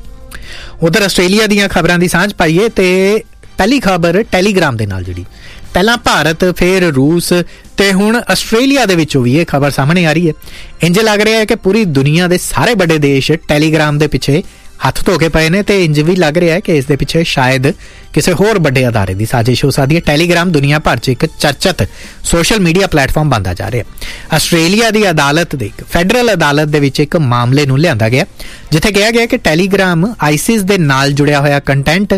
ਉਧਰ ਆਸਟ੍ਰੇਲੀਆ ਦੀਆਂ ਖਬਰਾਂ ਦੀ ਸਾਂਝ ਪਾਈਏ ਤੇ ਪਹਿਲੀ ਖਬਰ ਟੈਲੀਗ੍ਰਾਮ ਦੇ ਨਾਲ ਜੁੜੀ। ਪਹਿਲਾਂ ਭਾਰਤ, ਫਿਰ ਰੂਸ ਤੇ ਹੁਣ ਆਸਟ੍ਰੇਲੀਆ ਦੇ ਵਿੱਚੋਂ ਵੀ ਇਹ ਖਬਰ ਸਾਹਮਣੇ ਆ ਰਹੀ ਹੈ। ਇੰਜ ਲੱਗ ਰਿਹਾ ਹੈ ਕਿ ਪੂਰੀ ਦੁਨੀਆ ਦੇ ਸਾਰੇ ਵੱਡੇ ਦੇਸ਼ ਟੈਲੀਗ੍ਰਾਮ ਦੇ ਪਿੱਛੇ ਹੱਥ ਧੋ ਕੇ ਪਏ ਨੇ ਤੇ ਇੰਜ ਵੀ ਲੱਗ ਰਿਹਾ ਹੈ ਕਿ ਇਸ ਦੇ ਪਿੱਛੇ ਸ਼ਾਇਦ ਕਿਸੇ ਹੋਰ ਵੱਡੇ ਅਦਾਰੇ ਦੀ ਸਾਜ਼ਿਸ਼ ਹੋ ਸਕਦੀ ਹੈ। ਟੈਲੀਗ੍ਰਾਮ ਦੁਨੀਆ ਭਰ 'ਚ ਇੱਕ ਚਰਚਿਤ ਸੋਸ਼ਲ ਮੀਡੀਆ ਪਲੇਟਫਾਰਮ ਬਣਦਾ ਜਾ ਰਿਹਾ ਹੈ। ਆਸਟ੍ਰੇਲੀਆ ਦੀ ਅਦਾਲਤ ਦੇ ਇੱਕ ਫੈਡਰਲ ਅਦਾਲਤ ਦੇ ਵਿੱਚ ਇੱਕ ਮਾਮਲੇ ਨੂੰ ਲਿਆਂਦਾ ਗਿਆ ਜਿੱਥੇ ਕਿਹਾ ਗਿਆ ਕਿ ਟੈਲੀਗ੍ਰਾਮ ਆਈਸਿਸ ਦੇ ਨਾਲ ਜੁੜਿਆ ਹੋਇਆ ਕੰਟੈਂਟ,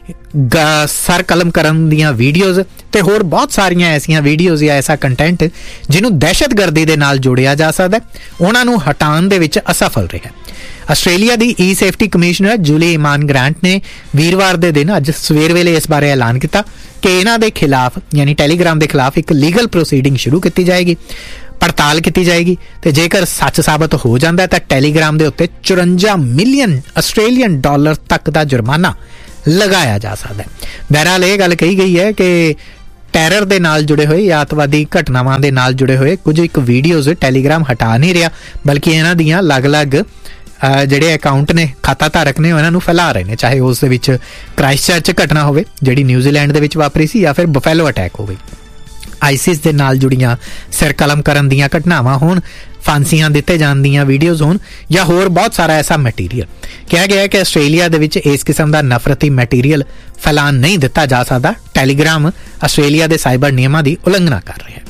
ਸਰ ਕਲਮ ਕਰਨ ਦੀਆਂ ਵੀਡੀਓਜ਼ ਤੇ ਹੋਰ ਬਹੁਤ ਸਾਰੀਆਂ ਐਸੀਆਂ ਵੀਡੀਓਜ਼ ਜਾਂ ਐਸਾ ਕੰਟੈਂਟ ਜਿਹਨੂੰ ਦਹਿਸ਼ਤਗਰਦੀ ਦੇ ਨਾਲ ਜੋੜਿਆ ਜਾ ਸਕਦਾ, ਉਹਨਾਂ ਨੂੰ ਹਟਾਉਣ ਦੇ ਵਿੱਚ ਅਸਫਲ ਰਿਹਾ। ਆਸਟ੍ਰੇਲੀਆ ਦੀ ਈ ਸੇਫਟੀ ਕਮਿਸ਼ਨਰ ਜੂਲੀ ਇਮਾਨ ਗ੍ਰਾਂਟ ਨੇ ਵੀਰਵਾਰ ਦੇ ਦਿਨ ਅੱਜ ਸਵੇਰ ਵੇਲੇ ਇਸ ਬਾਰੇ ਐਲਾਨ ਕੀਤਾ ਕਿ ਇਹਨਾਂ ਦੇ ਖਿਲਾਫ ਯਾਨੀ ਟੈਲੀਗ੍ਰਾਮ ਦੇ ਖਿਲਾਫ ਇੱਕ ਲੀਗਲ ਪ੍ਰੋਸੀਡਿੰਗ ਸ਼ੁਰੂ ਕੀਤੀ ਜਾਏਗੀ, ਪੜਤਾਲ ਕੀਤੀ ਜਾਏਗੀ ਤੇ ਜੇਕਰ ਸੱਚ ਸਾਬਤ ਹੋ ਜਾਂਦਾ ਤਾਂ ਟੈਲੀਗ੍ਰਾਮ ਦੇ ਉੱਤੇ ਚੁਰੰਜਾ ਮਿਲੀਅਨ ਆਸਟ੍ਰੇਲੀਅਨ ਡਾਲਰ ਤੱਕ ਦਾ ਜੁਰਮਾਨਾ ਲਗਾਇਆ ਜਾ ਸਕਦਾ ਹੈ। ਬਹਰਹਾਲ ਇਹ ਗੱਲ ਕਹੀ ਗਈ ਹੈ ਕਿ ਟੈਰਰ ਦੇ ਨਾਲ ਜੁੜੇ ਹੋਏ ਜਾਂ ਅੱਤਵਾਦੀ ਘਟਨਾਵਾਂ ਦੇ ਨਾਲ ਜੁੜੇ ਹੋਏ ਕੁਝ ਇੱਕ ਵੀਡੀਓਜ਼ ਟੈਲੀਗ੍ਰਾਮ ਹਟਾ ਨਹੀਂ ਰਿਹਾ, ਬਲਕਿ ਇਹਨਾਂ ਦੀਆਂ ਅਲੱਗ-ਅਲੱਗ ਜਿਹੜੇ ਅਕਾਊਂਟ ਨੇ, ਖਾਤਾ ਧਾਰਕ ਨੇ, ਉਹਨਾਂ ਨੂੰ ਫੈਲਾ ਰਹੇ ਨੇ, ਚਾਹੇ ਉਸ ਦੇ ਵਿੱਚ ਕ੍ਰਾਈਸਟਚਰਚ ਘਟਨਾ ਹੋਵੇ ਜਿਹੜੀ ਨਿਊਜ਼ੀਲੈਂਡ ਦੇ ਵਿੱਚ ਵਾਪਰੀ ਸੀ ਜਾਂ ਫਿਰ ਬਫੈਲੋ ਅਟੈਕ ਹੋਵੇ, ਆਈਸਿਸ ਦੇ ਨਾਲ ਜੁੜੀਆਂ ਸਿਰ ਕਲਮ ਕਰਨ ਦੀਆਂ ਘਟਨਾਵਾਂ ਹੋਣ, ਫਾਂਸੀਆਂ ਦਿੱਤੇ ਜਾਣ ਦੀਆਂ ਵੀਡੀਓਜ਼ ਹੋਣ ਜਾਂ ਹੋਰ ਬਹੁਤ ਸਾਰਾ ਐਸਾ ਮਟੀਰੀਅਲ। ਕਿਹਾ ਗਿਆ ਕਿ ਆਸਟ੍ਰੇਲੀਆ ਦੇ ਵਿੱਚ ਇਸ ਕਿਸਮ ਦਾ ਨਫ਼ਰਤੀ ਮਟੀਰੀਅਲ ਫੈਲਾਉਣ ਨਹੀਂ ਦਿੱਤਾ ਜਾ ਸਕਦਾ। ਟੈਲੀਗ੍ਰਾਮ ਆਸਟ੍ਰੇਲੀਆ ਦੇ ਸਾਈਬਰ ਨਿਯਮਾਂ ਦੀ ਉਲੰਘਣਾ ਕਰ ਰਿਹਾ ਹੈ।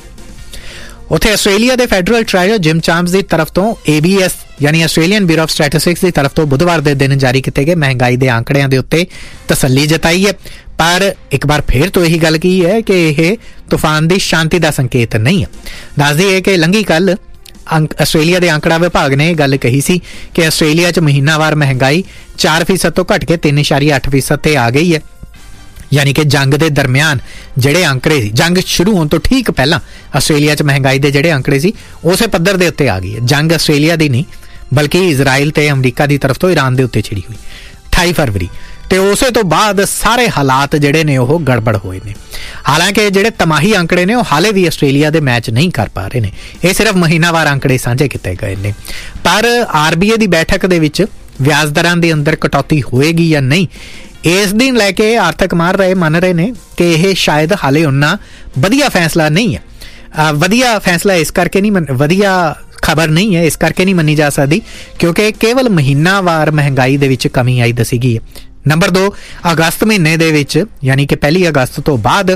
ਉੱਥੇ ਆਸਟ੍ਰੇਲੀਆ ਦੇ ਫੈਡਰਲ ਟ੍ਰੈਜਰ ਜਿਮ ਚਾਮਸ ਦੀ ਤਰਫ ਤੋਂ ਏ ਬੀ ਐਸ ਯਾਨੀ ਆਸਟ੍ਰੇਲੀਅਨ ਬਿਊਰੋ ਆਫ ਸਟੈਟਿਸਟਿਕਸ ਦੀ ਤਰਫ ਤੋਂ ਬੁੱਧਵਾਰ ਦੇ ਦਿਨ ਜਾਰੀ ਕੀਤੇ ਗਏ ਮਹਿੰਗਾਈ ਦੇ ਆંકੜਿਆਂ ਦੇ ਉੱਤੇ ਤਸੱਲੀ ਜਤਾਈ ਹੈ, ਪਰ ਇੱਕ ਵਾਰ ਫਿਰ ਤੋਂ ਇਹੀ ਗੱਲ ਕੀ ਹੈ ਕਿ ਇਹ ਤੂਫਾਨ ਦੀ ਸ਼ਾਂਤੀ ਦਾ ਸੰਕੇਤ ਨਹੀਂ ਹੈ। ਦੱਸਦੀ ਹੈ ਕਿ ਲੰਘੀ ਕੱਲ ਆਸਟ੍ਰੇਲੀਆ ਦੇ ਅੰਕੜਾ ਵਿਭਾਗ ਨੇ ਇਹ ਗੱਲ ਕਹੀ ਸੀ ਕਿ ਆਸਟ੍ਰੇਲੀਆ 'ਚ ਮਹੀਨਾਵਾਰ ਮਹਿੰਗਾਈ ਚਾਰ ਫੀਸਦ ਤੋਂ ਘਟ ਕੇ ਤਿੰਨ ਇਸ਼ਾਰੀਆ ਅੱਠ ਫੀਸਦ ਤੇ ਆ ਗਈ ਹੈ। ਯਾਨੀ ਕਿ ਜੰਗ ਦੇ ਦਰਮਿਆਨ ਜਿਹੜੇ ਅੰਕੜੇ ਸੀ, ਜੰਗ ਸ਼ੁਰੂ ਹੋਣ ਤੋਂ ਠੀਕ ਪਹਿਲਾਂ ਆਸਟ੍ਰੇਲੀਆ 'ਚ ਮਹਿੰਗਾਈ ਦੇ ਜਿਹੜੇ ਅੰਕੜੇ ਸੀ ਉਸੇ ਪੱਧਰ ਦੇ ਉੱਤੇ ਆ ਗਈ ਹੈ। ਜੰਗ ਆਸਟ੍ਰੇਲੀਆ ਦੀ ਨਹੀਂ ਬਲਕਿ ਇਜ਼ਰਾਈਲ ਤੇ ਅਮਰੀਕਾ ਦੀ ਤਰਫ ਤੋਂ ਈਰਾਨ ਦੇ ਉੱਤੇ ਛਿੜੀ ਹੋਈ ਅਠਾਈ ਫਰਵਰੀ, ਤੇ ਉਸੇ ਤੋਂ ਬਾਅਦ ਸਾਰੇ ਹਾਲਾਤ ਜਿਹੜੇ ਨੇ ਉਹ ਗੜਬੜ ਹੋਏ ਨੇ। ਹਾਲਾਂਕਿ ਜਿਹੜੇ ਤਮਾਹੀ ਅੰਕੜੇ ਨੇ ਉਹ ਹਾਲੇ ਵੀ ਆਸਟ੍ਰੇਲੀਆ ਦੇ ਮੈਚ ਨਹੀਂ ਕਰ ਪਾ ਰਹੇ ਨੇ, ਇਹ ਸਿਰਫ ਮਹੀਨਾਵਾਰ ਅੰਕੜੇ ਸਾਂਝੇ ਕੀਤੇ ਗਏ ਨੇ। ਪਰ ਆਰ ਬੀ ਆਈ ਦੀ ਬੈਠਕ ਦੇ ਵਿੱਚ ਵਿਆਜ ਦਰਾਂ ਦੇ ਅੰਦਰ ਕਟੌਤੀ ਹੋਏਗੀ ਜਾਂ ਨਹੀਂ, ਇਸ ਦਿਨ ਲੈ ਕੇ ਆਰਥਿਕ ਮਾਹਰ ਰਹੇ ਮੰਨ ਰਹੇ ਨੇ ਕਿ ਇਹ ਸ਼ਾਇਦ ਹਾਲੇ ਉਨਾ ਵਧੀਆ ਫੈਸਲਾ ਨਹੀਂ ਹੈ। ਵਧੀਆ ਫੈਸਲਾ ਇਸ ਕਰਕੇ ਨਹੀਂ, ਵਧੀਆ ਖਬਰ ਨਹੀਂ ਹੈ ਇਸ ਕਰਕੇ ਨਹੀਂ ਮੰਨੀ ਜਾ ਸਕਦੀ ਕਿਉਂਕਿ ਕੇਵਲ ਮਹੀਨਾਵਾਰ ਮਹਿੰਗਾਈ ਦੇ ਵਿੱਚ ਕਮੀ ਆਈ ਦੱਸੀ ਗਈ ਹੈ। ਨੰਬਰ ਦੋ, ਅਗਸਤ ਮਹੀਨੇ ਦੇ ਵਿੱਚ ਯਾਨੀ ਕਿ ਪਹਿਲੀ ਅਗਸਤ ਤੋਂ ਬਾਅਦ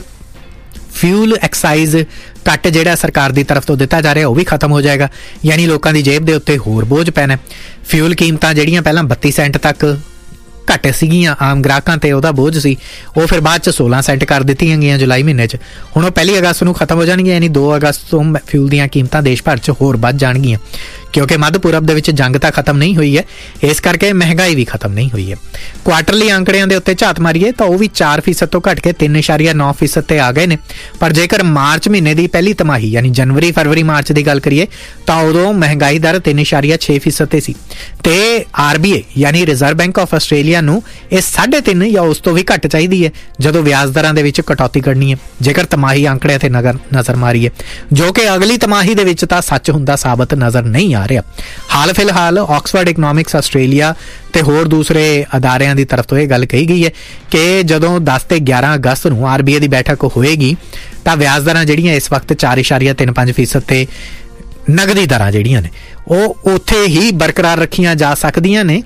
ਫਿਊਲ ਐਕਸਾਈਜ਼ ਕੱਟ ਜਿਹੜਾ ਸਰਕਾਰ ਦੀ ਤਰਫ ਤੋਂ ਦਿੱਤਾ ਜਾ ਰਿਹਾ ਉਹ ਵੀ ਖਤਮ ਹੋ ਜਾਏਗਾ, ਯਾਨੀ ਲੋਕਾਂ ਦੀ ਜੇਬ ਦੇ ਉੱਤੇ ਹੋਰ ਬੋਝ ਪੈਣਾ। ਫਿਊਲ ਕੀਮਤਾਂ ਜਿਹੜੀਆਂ ਪਹਿਲਾਂ ਬੱਤੀ ਸੈਂਟ ਤੱਕ ਘੱਟ ਸੀਗੀਆਂ ਆਮ ਗ੍ਰਾਹਕਾਂ ਤੇ ਉਹਦਾ ਬੋਝ ਸੀ, ਉਹ ਫਿਰ ਬਾਅਦ 'ਚ ਸੋਲਾਂ ਸੈਂਟ ਕਰ ਦਿੱਤੀਆਂ ਗਈਆਂ ਜੁਲਾਈ ਮਹੀਨੇ 'ਚ। ਹੁਣ ਉਹ ਪਹਿਲੀ ਅਗਸਤ ਨੂੰ ਖਤਮ ਹੋ ਜਾਣਗੀਆਂ, ਯਾਨੀ ਦੋ ਅਗਸਤ ਤੋਂ ਫਿਊਲ ਦੀਆਂ ਕੀਮਤਾਂ ਦੇਸ਼ ਭਰ 'ਚ ਹੋਰ ਵੱਧ ਜਾਣਗੀਆਂ ਕਿਉਂਕਿ ਮੱਧ ਪੂਰਬ ਦੇ ਵਿੱਚ ਜੰਗ ਤਾਂ ਖਤਮ ਨਹੀਂ ਹੋਈ ਹੈ, ਇਸ ਕਰਕੇ ਮਹਿੰਗਾਈ ਵੀ ਖਤਮ ਨਹੀਂ ਹੋਈ ਹੈ। ਕੁਆਟਰਲੀ ਅੰਕੜਿਆਂ ਦੇ ਉੱਤੇ ਝਾਤ ਮਾਰੀਏ ਤਾਂ ਉਹ ਵੀ ਚਾਰ ਫੀਸਦ ਤੋਂ ਘੱਟ ਕੇ ਤਿੰਨ ਇਸ਼ਾਰੀਆ ਨੌ ਫੀਸਦ ਤੇ ਆ ਗਏ ਨੇ। ਪਰ ਜੇਕਰ ਮਾਰਚ ਮਹੀਨੇ ਦੀ ਪਹਿਲੀ ਤਿਮਾਹੀ ਯਾਨੀ ਜਨਵਰੀ ਫਰਵਰੀ ਮਾਰਚ ਦੀ ਗੱਲ ਕਰੀਏ ਤਾਂ ਉਦੋਂ ਮਹਿੰਗਾਈ ਦਰ ਤਿੰਨ ਇਸ਼ਾਰੀਆ ਛੇ ਫੀਸਦ ਤੇ ਸੀ ਤੇ ਆਰ ਬੀ ਆਈ ਯਾਨੀ ਰਿਜ਼ਰਵ ਬੈਂਕ ਆਫ ਆਸਟ੍ਰੇਲੀਆ ਨੂੰ ਇਹ ਸਾਢੇ ਤਿੰਨ ਜਾਂ ਉਸ ਤੋਂ ਵੀ ਘੱਟ ਚਾਹੀਦੀ ਹੈ ਜਦੋਂ ਵਿਆਜ ਦਰਾਂ ਦੇ ਵਿੱਚ ਕਟੌਤੀ ਕਰਨੀ ਹੈ। ਜੇਕਰ ਤਿਮਾਹੀ ਅੰਕੜਿਆਂ ਤੇ ਨਜ਼ਰ ਨਜ਼ਰ ਮਾਰੀਏ ਜੋ ਕਿ ਅਗਲੀ ਤਿਮਾਹੀ ਦੇ ਵਿੱਚ ਤਾਂ ਸੱਚ ਹੁੰਦਾ ਸਾਬਤ ਨਜ਼ਰ ਨਹੀਂ ਆ ਰਿਹਾ। ਹਾਲ ਫਿਲਹਾਲ ਆਕਸਫੋਰਡ ਇਕਨੋਮਿਕਸ ਆਸਟ੍ਰੇਲੀਆ ਤੇ ਹੋਰ ਦੂਸਰੇ ਅਦਾਰਿਆਂ ਦੀ ਤਰਫ ਤੋਂ ਇਹ ਗੱਲ ਕਹੀ ਗਈ ਹੈ ਕਿ ਜਦੋਂ ਦਸ ਤੇ ਗਿਆਰਾਂ ਅਗਸਤ ਨੂੰ ਆਰ ਬੀ ਆਈ ਦੀ ਬੈਠਕ ਹੋਏਗੀ ਤਾਂ ਵਿਆਜ ਦਰਾਂ ਜਿਹੜੀਆਂ ਇਸ ਵਕਤ ਚਾਰ ਇਸ਼ਾਰੀਆ ਤਿੰਨ ਪੰਜ ਫੀਸਦ ਤੇ ਨਗਦੀ ਦਰਾਂ ਜਿਹੜੀਆਂ ਨੇ ਉਹ ਉੱਥੇ ਹੀ ਬਰਕਰਾਰ ਰੱਖੀਆਂ ਜਾ ਸਕਦੀਆਂ ਨੇ।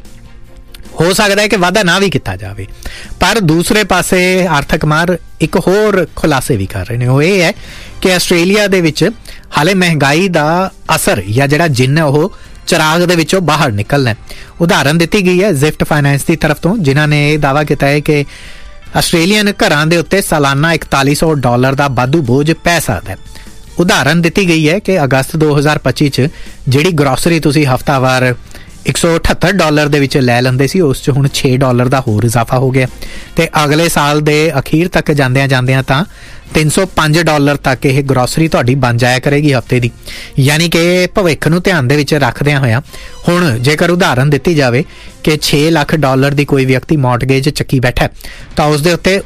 ਹੋ ਸਕਦਾ ਹੈ ਕਿ ਵਾਧਾ ਨਾ ਵੀ ਕੀਤਾ ਜਾਵੇ। ਪਰ ਦੂਸਰੇ ਪਾਸੇ ਆਰਥਿਕ ਮਾਹਰ ਇੱਕ ਹੋਰ ਖੁਲਾਸੇ ਵੀ ਕਰ ਰਹੇ ਨੇ, ਉਹ ਇਹ ਹੈ ਕਿ ਆਸਟ੍ਰੇਲੀਆ ਦੇ ਵਿੱਚ ਹਾਲੇ ਮਹਿੰਗਾਈ ਦਾ ਅਸਰ ਜਾਂ ਜਿਹੜਾ ਜਿੰਨ ਹੈ ਉਹ ਚਿਰਾਗ ਦੇ ਵਿੱਚੋਂ ਬਾਹਰ ਨਿਕਲਣਾ। ਉਦਾਹਰਨ ਦਿੱਤੀ ਗਈ ਹੈ ਜ਼ਿਫਟ ਫਾਈਨੈਂਸ ਦੀ ਤਰਫ ਤੋਂ, ਜਿਨ੍ਹਾਂ ਨੇ ਇਹ ਦਾਅਵਾ ਕੀਤਾ ਹੈ ਕਿ ਆਸਟ੍ਰੇਲੀਅਨ ਘਰਾਂ ਦੇ ਉੱਤੇ ਸਾਲਾਨਾ ਇਕਤਾਲੀ ਸੌ ਡਾਲਰ ਦਾ ਵਾਧੂ ਬੋਝ ਪੈ ਸਕਦਾ ਹੈ। ਉਦਾਹਰਨ ਦਿੱਤੀ ਗਈ ਹੈ ਕਿ ਅਗਸਤ ਦੋ ਹਜ਼ਾਰ ਪੱਚੀ 'ਚ ਜਿਹੜੀ ਗਰੋਸਰੀ ਤੁਸੀਂ ਹਫ਼ਤਾਵਾਰ ਇੱਕ ਸੌ ਅਠੱਤਰ ਡਾਲਰ ਦੇ ਵਿੱਚ ਲੈ ਲੈਂਦੇ ਸੀ ਉਸ 'ਚ ਹੁਣ ਛੇ ਡਾਲਰ ਦਾ ਹੋਰ ਇਜ਼ਾਫਾ ਹੋ ਗਿਆ ਤੇ ਅਗਲੇ ਸਾਲ ਦੇ ਅਖੀਰ ਤੱਕ ਜਾਂਦਿਆਂ ਜਾਂਦਿਆਂ ਤਾਂ ਤਿੰਨ ਸੌ ਪੰਜ ਡਾਲਰ ਤੱਕ ਇਹ ਗਰੋਸਰੀ ਤੁਹਾਡੀ ਬਣ ਜਾਇਆ ਕਰੇਗੀ ਹਫ਼ਤੇ ਦੀ। ਯਾਨੀ ਕਿ ਭਵਿੱਖ ਨੂੰ ਧਿਆਨ ਦੇ ਵਿੱਚ ਰੱਖਦਿਆਂ ਹੋਇਆਂ ਹੁਣ ਜੇਕਰ ਉਦਾਹਰਨ ਦਿੱਤੀ ਜਾਵੇ ਕਿ ਛੇ ਲੱਖ ਡਾਲਰ ਦੀ ਕੋਈ ਵਿਅਕਤੀ ਮੌਰਟਗੇਜ ਚੱਕੀ ਬੈਠਾ ਤਾਂ ਉਸ ਦੇ ਉੱਤੇ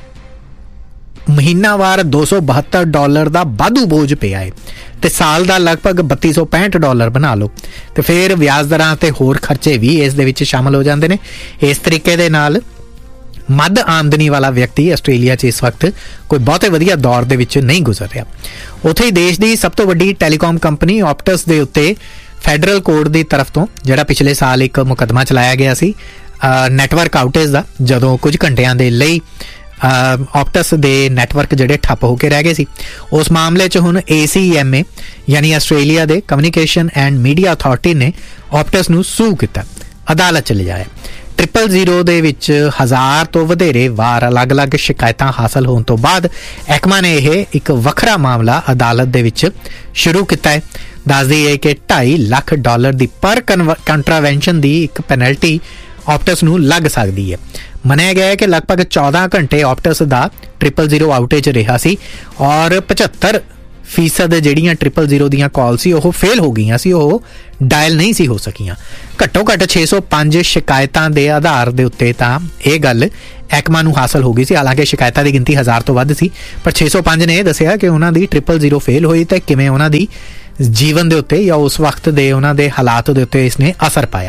ਮਹੀਨਾਵਾਰ ਦੋ ਸੌ ਬਹੱਤਰ ਡਾਲਰ ਦਾ ਵਾਧੂ ਬੋਝ ਪਿਆ ਹੈ ਤੇ ਸਾਲ ਦਾ ਲਗਭਗ ਬੱਤੀ ਸੌ ਪੈਂਹਠ ਡਾਲਰ ਬਣਾ ਲਓ ਤੇ ਫਿਰ ਵਿਆਜ ਦਰਾਂ ਤੇ ਹੋਰ ਖਰਚੇ ਵੀ ਇਸ ਦੇ ਵਿੱਚ ਸ਼ਾਮਲ ਹੋ ਜਾਂਦੇ ਨੇ। ਇਸ ਤਰੀਕੇ ਦੇ ਨਾਲ ਮੱਧ ਆਮਦਨੀ ਵਾਲਾ ਵਿਅਕਤੀ ਆਸਟ੍ਰੇਲੀਆ 'ਚ ਇਸ ਵਕਤ ਕੋਈ ਬਹੁਤੇ ਵਧੀਆ ਦੌਰ ਦੇ ਵਿੱਚ ਨਹੀਂ ਗੁਜ਼ਰ ਰਿਹਾ। ਉੱਥੇ ਹੀ ਦੇਸ਼ ਦੀ ਸਭ ਤੋਂ ਵੱਡੀ ਟੈਲੀਕਾਮ ਕੰਪਨੀ ਆਪਟਸ ਦੇ ਉੱਤੇ ਫੈਡਰਲ ਕੋਰਟ ਦੀ ਤਰਫ ਤੋਂ ਜਿਹੜਾ ਪਿਛਲੇ ਸਾਲ ਇੱਕ ਮੁਕੱਦਮਾ ਚਲਾਇਆ ਗਿਆ ਸੀ ਨੈਟਵਰਕ ਆਊਟੇਜ ਦਾ, ਜਦੋਂ ਕੁਝ ਘੰਟਿਆਂ ਦੇ ਲਈ ਆਪਟਸ ਦੇ ਨੈਟਵਰਕ ਜਿਹੜੇ ਠੱਪ ਹੋ ਕੇ ਰਹਿ ਗਏ ਸੀ, ਉਸ ਮਾਮਲੇ 'ਚ ਹੁਣ ਏ ਸੀ ਐਮ ਏ ਯਾਨੀ ਆਸਟ੍ਰੇਲੀਆ ਦੇ ਕਮਿਊਨੀਕੇਸ਼ਨ ਐਂਡ ਮੀਡੀਆ ਅਥਾਰਟੀ ਨੇ ਆਪਟਸ ਨੂੰ ਸੂ ਕੀਤਾ, ਅਦਾਲਤ 'ਚ ਲਿਜਾਇਆ। ਟ੍ਰਿਪਲ ਜ਼ੀਰੋ ਦੇ ਵਿੱਚ ਹਜ਼ਾਰ ਤੋਂ ਵਧੇਰੇ ਵਾਰ ਅਲੱਗ-ਅਲੱਗ ਸ਼ਿਕਾਇਤਾਂ ਹਾਸਲ ਹੋਣ ਤੋਂ ਬਾਅਦ ਐਕਮਾ ਨੇ ਇਹ ਇੱਕ ਵੱਖਰਾ ਮਾਮਲਾ ਅਦਾਲਤ ਦੇ ਵਿੱਚ ਸ਼ੁਰੂ ਕੀਤਾ ਹੈ। ਦੱਸਦੀ ਹੈ ਕਿ ਢਾਈ ਲੱਖ ਡਾਲਰ ਦੀ ਪਰ ਕੰਟਰਾਵੈਂਸ਼ਨ ਦੀ ਇੱਕ ਪੈਨਲਟੀ ਆਪਟਸ ਨੂੰ ਲੱਗ ਸਕਦੀ ਹੈ। ਮੰਨਿਆ ਗਿਆ ਹੈ ਕਿ ਲਗਭਗ ਚੌਦਾਂ ਘੰਟੇ ਆਪਟਸ ਦਾ ਟ੍ਰਿਪਲ ਜ਼ੀਰੋ ਆਊਟੇਜ ਰਿਹਾ ਸੀ ਔਰ ਪਝੱਤਰ ਫੀਸਦ ਜਿਹੜੀਆਂ ਟ੍ਰਿਪਲ ਜ਼ੀਰੋ ਦੀਆਂ ਕਾਲ ਸੀ ਉਹ ਫੇਲ ਹੋ ਗਈਆਂ ਸੀ, ਉਹ ਡਾਇਲ ਨਹੀਂ ਸੀ ਹੋ ਸਕੀਆਂ। ਘੱਟੋ ਘੱਟ ਛੇ ਸੌ ਪੰਜ ਸ਼ਿਕਾਇਤਾਂ ਦੇ ਆਧਾਰ ਦੇ ਉੱਤੇ ਤਾਂ ਇਹ ਗੱਲ ਐਕਮਾ ਨੂੰ ਹਾਸਲ ਹੋ ਗਈ ਸੀ। ਹਾਲਾਂਕਿ ਸ਼ਿਕਾਇਤਾਂ ਦੀ ਗਿਣਤੀ ਹਜ਼ਾਰ ਤੋਂ ਵੱਧ ਸੀ, ਪਰ ਛੇ ਸੌ ਪੰਜ ਨੇ ਇਹ ਦੱਸਿਆ ਕਿ ਉਹਨਾਂ ਦੀ ਟ੍ਰਿਪਲ ਜ਼ੀਰੋ ਫੇਲ ਹੋਈ ਤੇ ਕਿਵੇਂ ਉਹਨਾਂ ਦੀ ਜੀਵਨ ਦੇ ਉੱਤੇ ਜਾਂ ਉਸ ਵਕਤ ਦੇ ਉਹਨਾਂ ਦੇ ਹਾਲਾਤ ਦੇ ਉੱਤੇ ਇਸਨੇ ਅਸਰ ਪਾਇਆ।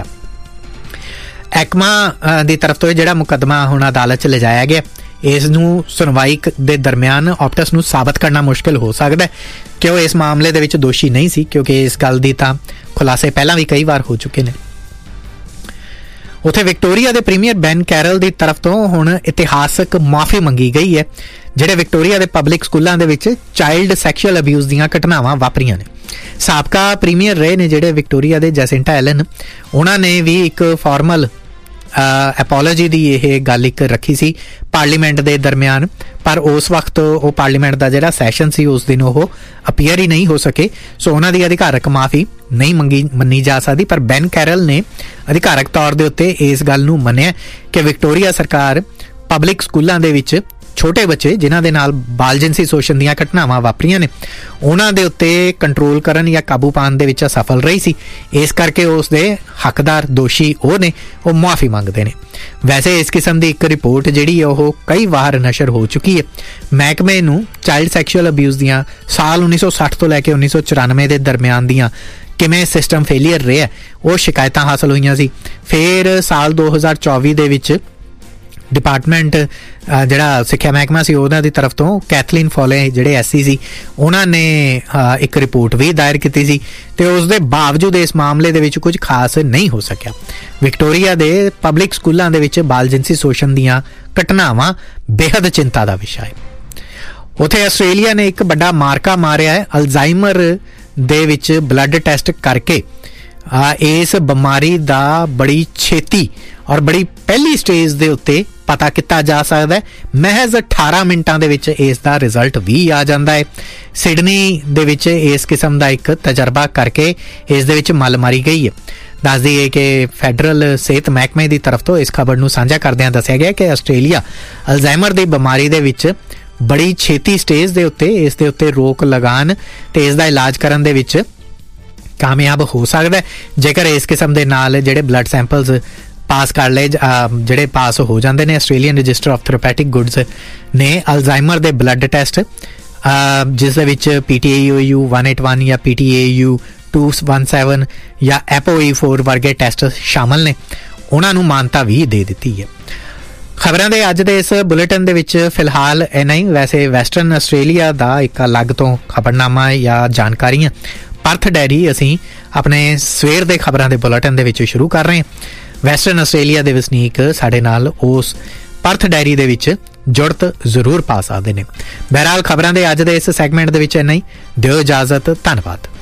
ਐਕਮਾ ਦੀ ਤਰਫ ਤੋਂ ਜਿਹੜਾ ਮੁਕੱਦਮਾ ਹੁਣ ਅਦਾਲਤ 'ਚ ਲਿਜਾਇਆ ਗਿਆ, ਇਸ ਨੂੰ ਸੁਣਵਾਈ ਦੇ ਦਰਮਿਆਨ ਆਪਟਸ ਨੂੰ ਸਾਬਤ ਕਰਨਾ ਮੁਸ਼ਕਿਲ ਹੋ ਸਕਦਾ ਕਿ ਉਹ ਇਸ ਮਾਮਲੇ ਦੇ ਵਿੱਚ ਦੋਸ਼ੀ ਨਹੀਂ ਸੀ, ਕਿਉਂਕਿ ਇਸ ਗੱਲ ਦੀ ਤਾਂ ਖੁਲਾਸੇ ਪਹਿਲਾਂ ਵੀ ਕਈ ਵਾਰ ਹੋ ਚੁੱਕੇ ਨੇ। ਉੱਥੇ ਵਿਕਟੋਰੀਆ ਦੇ ਪ੍ਰੀਮੀਅਰ ਬੈਨ ਕੈਰਲ ਦੀ ਤਰਫ ਤੋਂ ਹੁਣ ਇਤਿਹਾਸਕ ਮਾਫੀ ਮੰਗੀ ਗਈ ਹੈ, ਜਿਹੜੇ ਵਿਕਟੋਰੀਆ ਦੇ ਪਬਲਿਕ ਸਕੂਲਾਂ ਦੇ ਵਿੱਚ ਚਾਈਲਡ ਸੈਕਸ਼ੂਅਲ ਅਬਿਊਜ਼ ਦੀਆਂ ਘਟਨਾਵਾਂ ਵਾਪਰੀਆਂ ਨੇ। ਸਾਬਕਾ ਪ੍ਰੀਮੀਅਰ ਰਹੇ ਨੇ ਜਿਹੜੇ ਵਿਕਟੋਰੀਆ ਦੇ ਜੈਸਿੰਟਾ ਐਲਨ, ਉਹਨਾਂ ਨੇ ਵੀ ਇੱਕ ਫਾਰਮਲ ਐਪੋਲੋਜੀ ਦੀ ਇਹ ਗੱਲ ਇੱਕ ਰੱਖੀ ਸੀ ਪਾਰਲੀਮੈਂਟ ਦੇ ਦਰਮਿਆਨ, ਪਰ ਉਸ ਵਕਤ ਉਹ ਪਾਰਲੀਮੈਂਟ ਦਾ ਜਿਹੜਾ ਸੈਸ਼ਨ ਸੀ ਉਸ ਦਿਨ ਉਹ ਅਪੀਅਰ ਹੀ ਨਹੀਂ ਹੋ ਸਕੇ, ਸੋ ਉਹਨਾਂ ਦੀ ਅਧਿਕਾਰਕ ਮਾਫੀ ਨਹੀਂ ਮੰਗੀ ਮੰਨੀ ਜਾ ਸਕਦੀ। ਪਰ ਬੈਨ ਕੈਰਲ ਨੇ ਅਧਿਕਾਰਕ ਤੌਰ ਦੇ ਉੱਤੇ ਇਸ ਗੱਲ ਨੂੰ ਮੰਨਿਆ ਕਿ ਵਿਕਟੋਰੀਆ ਸਰਕਾਰ ਪਬਲਿਕ ਸਕੂਲਾਂ ਦੇ ਵਿੱਚ ਛੋਟੇ ਬੱਚੇ ਜਿਨ੍ਹਾਂ ਦੇ ਨਾਲ ਬਾਲ ਜਿਨਸੀ ਸ਼ੋਸ਼ਣ ਦੀਆਂ ਘਟਨਾਵਾਂ ਵਾਪਰੀਆਂ ਨੇ ਉਹਨਾਂ ਦੇ ਉੱਤੇ ਕੰਟਰੋਲ ਕਰਨ ਜਾਂ ਕਾਬੂ ਪਾਉਣ ਦੇ ਵਿੱਚ ਅਸਫਲ ਰਹੀ ਸੀ, ਇਸ ਕਰਕੇ ਉਸ ਦੇ ਹੱਕਦਾਰ ਦੋਸ਼ੀ ਉਹ ਨੇ, ਉਹ ਮੁਆਫੀ ਮੰਗਦੇ ਨੇ। ਵੈਸੇ ਇਸ ਕਿਸਮ ਦੀ ਇੱਕ ਰਿਪੋਰਟ ਜਿਹੜੀ ਉਹ ਕਈ ਵਾਰ ਨਸ਼ਰ ਹੋ ਚੁੱਕੀ ਹੈ। ਮਹਿਕਮੇ ਨੂੰ ਚਾਈਲਡ ਸੈਕਸ਼ੂਅਲ ਅਬਿਊਜ਼ ਦੀਆਂ ਸਾਲ ਉੱਨੀ ਸੌ ਸੱਠ ਤੋਂ ਲੈ ਕੇ ਉੱਨੀ ਸੌ ਚੁਰਾਨਵੇਂ ਦੇ ਦਰਮਿਆਨ ਦੀਆਂ ਕਿਵੇਂ ਸਿਸਟਮ ਫੇਲੀਅਰ ਰਿਹਾ ਉਹ ਸ਼ਿਕਾਇਤਾਂ ਹਾਸਲ ਹੋਈਆਂ ਸੀ। ਫਿਰ ਸਾਲ ਦੋ ਹਜ਼ਾਰ ਚੌਵੀ ਦੇ ਵਿੱਚ ਡਿਪਾਰਟਮੈਂਟ ਜਿਹੜਾ ਸਿੱਖਿਆ ਮਹਿਕਮਾ ਸੀ ਉਹਨਾਂ ਦੀ ਤਰਫ ਤੋਂ ਕੈਥਲੀਨ ਫੋਲੇ ਜਿਹੜੇ ਐਸ ਸੀ ਸੀ ਉਹਨਾਂ ਨੇ ਇੱਕ ਰਿਪੋਰਟ ਵੀ ਦਾਇਰ ਕੀਤੀ ਸੀ ਤੇ ਉਸ ਦੇ ਬਾਵਜੂਦ ਇਸ ਮਾਮਲੇ ਦੇ ਵਿੱਚ ਕੁਝ ਖਾਸ ਨਹੀਂ ਹੋ ਸਕਿਆ। ਵਿਕਟੋਰੀਆ ਦੇ ਪਬਲਿਕ ਸਕੂਲਾਂ ਦੇ ਵਿੱਚ ਬਾਲ ਜਿਨਸੀ ਸ਼ੋਸ਼ਣ ਦੀਆਂ ਘਟਨਾਵਾਂ ਬੇਹੱਦ ਚਿੰਤਾ ਦਾ ਵਿਸ਼ਾ ਹੈ। ਉੱਥੇ ਆਸਟ੍ਰੇਲੀਆ ਨੇ ਇੱਕ ਵੱਡਾ ਮਾਰਕਾ ਮਾਰਿਆ ਹੈ ਅਲਜ਼ਾਈਮਰ ਦੇ ਵਿੱਚ ਬਲੱਡ ਟੈਸਟ ਕਰਕੇ ਇਸ ਬਿਮਾਰੀ ਦਾ ਬੜੀ ਛੇਤੀ ਔਰ ਬੜੀ ਪਹਿਲੀ ਸਟੇਜ ਦੇ ਉੱਤੇ ਪਤਾ ਕੀਤਾ ਜਾ ਸਕਦਾ ਹੈ। ਮਹਿਜ਼ ਅਠਾਰਾਂ ਮਿੰਟਾਂ ਦੇ ਵਿੱਚ ਇਸ ਦਾ ਰਿਜ਼ਲਟ ਵੀ ਆ ਜਾਂਦਾ ਹੈ। ਸਿਡਨੀ ਦੇ ਵਿੱਚ ਇਸ ਕਿਸਮ ਦਾ ਇੱਕ ਤਜਰਬਾ ਕਰਕੇ ਇਸ ਦੇ ਵਿੱਚ ਮੱਲ ਮਾਰੀ ਗਈ ਹੈ। ਦੱਸ ਦਈਏ ਕਿ ਫੈਡਰਲ ਸਿਹਤ ਮਹਿਕਮੇ ਦੀ ਤਰਫ ਤੋਂ ਇਸ ਖਬਰ ਨੂੰ ਸਾਂਝਾ ਕਰਦਿਆਂ ਦੱਸਿਆ ਗਿਆ ਕਿ ਆਸਟ੍ਰੇਲੀਆ ਅਲਜ਼ਾਈਮਰ ਦੀ ਬਿਮਾਰੀ ਦੇ ਵਿੱਚ ਬੜੀ ਛੇਤੀ ਸਟੇਜ ਦੇ ਉੱਤੇ ਇਸ ਦੇ ਉੱਤੇ ਰੋਕ ਲਗਾਉਣ ਤੇ ਇਸ ਦਾ ਇਲਾਜ ਕਰਨ ਦੇ ਵਿੱਚ ਕਾਮਯਾਬ ਹੋ ਸਕਦਾ ਹੈ ਜੇਕਰ ਇਸ ਕਿਸਮ ਦੇ ਨਾਲ ਜਿਹੜੇ ਬਲੱਡ ਸੈਂਪਲਸ ਪਾਸ ਕਰ ਲਏ ਜਿਹੜੇ ਪਾਸ ਹੋ ਜਾਂਦੇ ਨੇ। ਆਸਟ੍ਰੇਲੀਅਨ ਰਜਿਸਟਰ ਆਫ ਥੈਰੇਪੈਟਿਕ ਗੁੱਡਸ ਨੇ ਅਲਜ਼ਾਈਮਰ ਦੇ ਬਲੱਡ ਟੈਸਟ ਜਿਸ ਦੇ ਵਿੱਚ P T A you you ਇੱਕ ਸੌ ਇਕਤਾਲੀ ਜਾਂ ਪੀ ਟੀ ਏ ਯੂ ਦੋ ਸੌ ਸਤਾਰਾਂ ਜਾਂ ਐਪੋ ਈ ਚਾਰ ਵਰਗੇ ਟੈਸਟ ਸ਼ਾਮਲ ਨੇ, ਉਹਨਾਂ ਨੂੰ ਮਾਨਤਾ ਵੀ ਦੇ ਦਿੱਤੀ ਹੈ। ਖਬਰਾਂ ਦੇ ਅੱਜ ਦੇ ਇਸ ਬੁਲੇਟਿਨ ਦੇ ਵਿੱਚ ਫਿਲਹਾਲ ਇਹ ਨਹੀਂ। ਵੈਸੇ ਵੈਸਟਰਨ ਆਸਟ੍ਰੇਲੀਆ ਦਾ ਇੱਕ ਅਲੱਗ ਤੋਂ ਖਬਰਨਾਮਾ ਜਾਂ ਜਾਣਕਾਰੀਆਂ ਪਰਥ ਡੈਰੀ ਅਸੀਂ ਆਪਣੇ ਸਵੇਰ ਦੇ ਖਬਰਾਂ ਦੇ ਬੁਲੇਟਿਨ ਦੇ ਵਿੱਚ ਸ਼ੁਰੂ ਕਰ ਰਹੇ ਹਾਂ। ਵੈਸਟਰਨ ਆਸਟ੍ਰੇਲੀਆ ਦੇ ਵਸਨੀਕ ਸਾਡੇ ਨਾਲ ਉਸ ਪਰਥ ਡੈਰੀ ਦੇ ਵਿੱਚ ਜੁੜਤ ਜ਼ਰੂਰ ਪਾ ਸਕਦੇ ਨੇ। ਬਹਰਾਲ ਖਬਰਾਂ ਦੇ ਅੱਜ ਦੇ ਇਸ ਸੈਗਮੈਂਟ ਦੇ ਵਿੱਚ ਇੰਨਾ ਹੀ। ਦਿਓ ਇਜਾਜ਼ਤ, ਧੰਨਵਾਦ।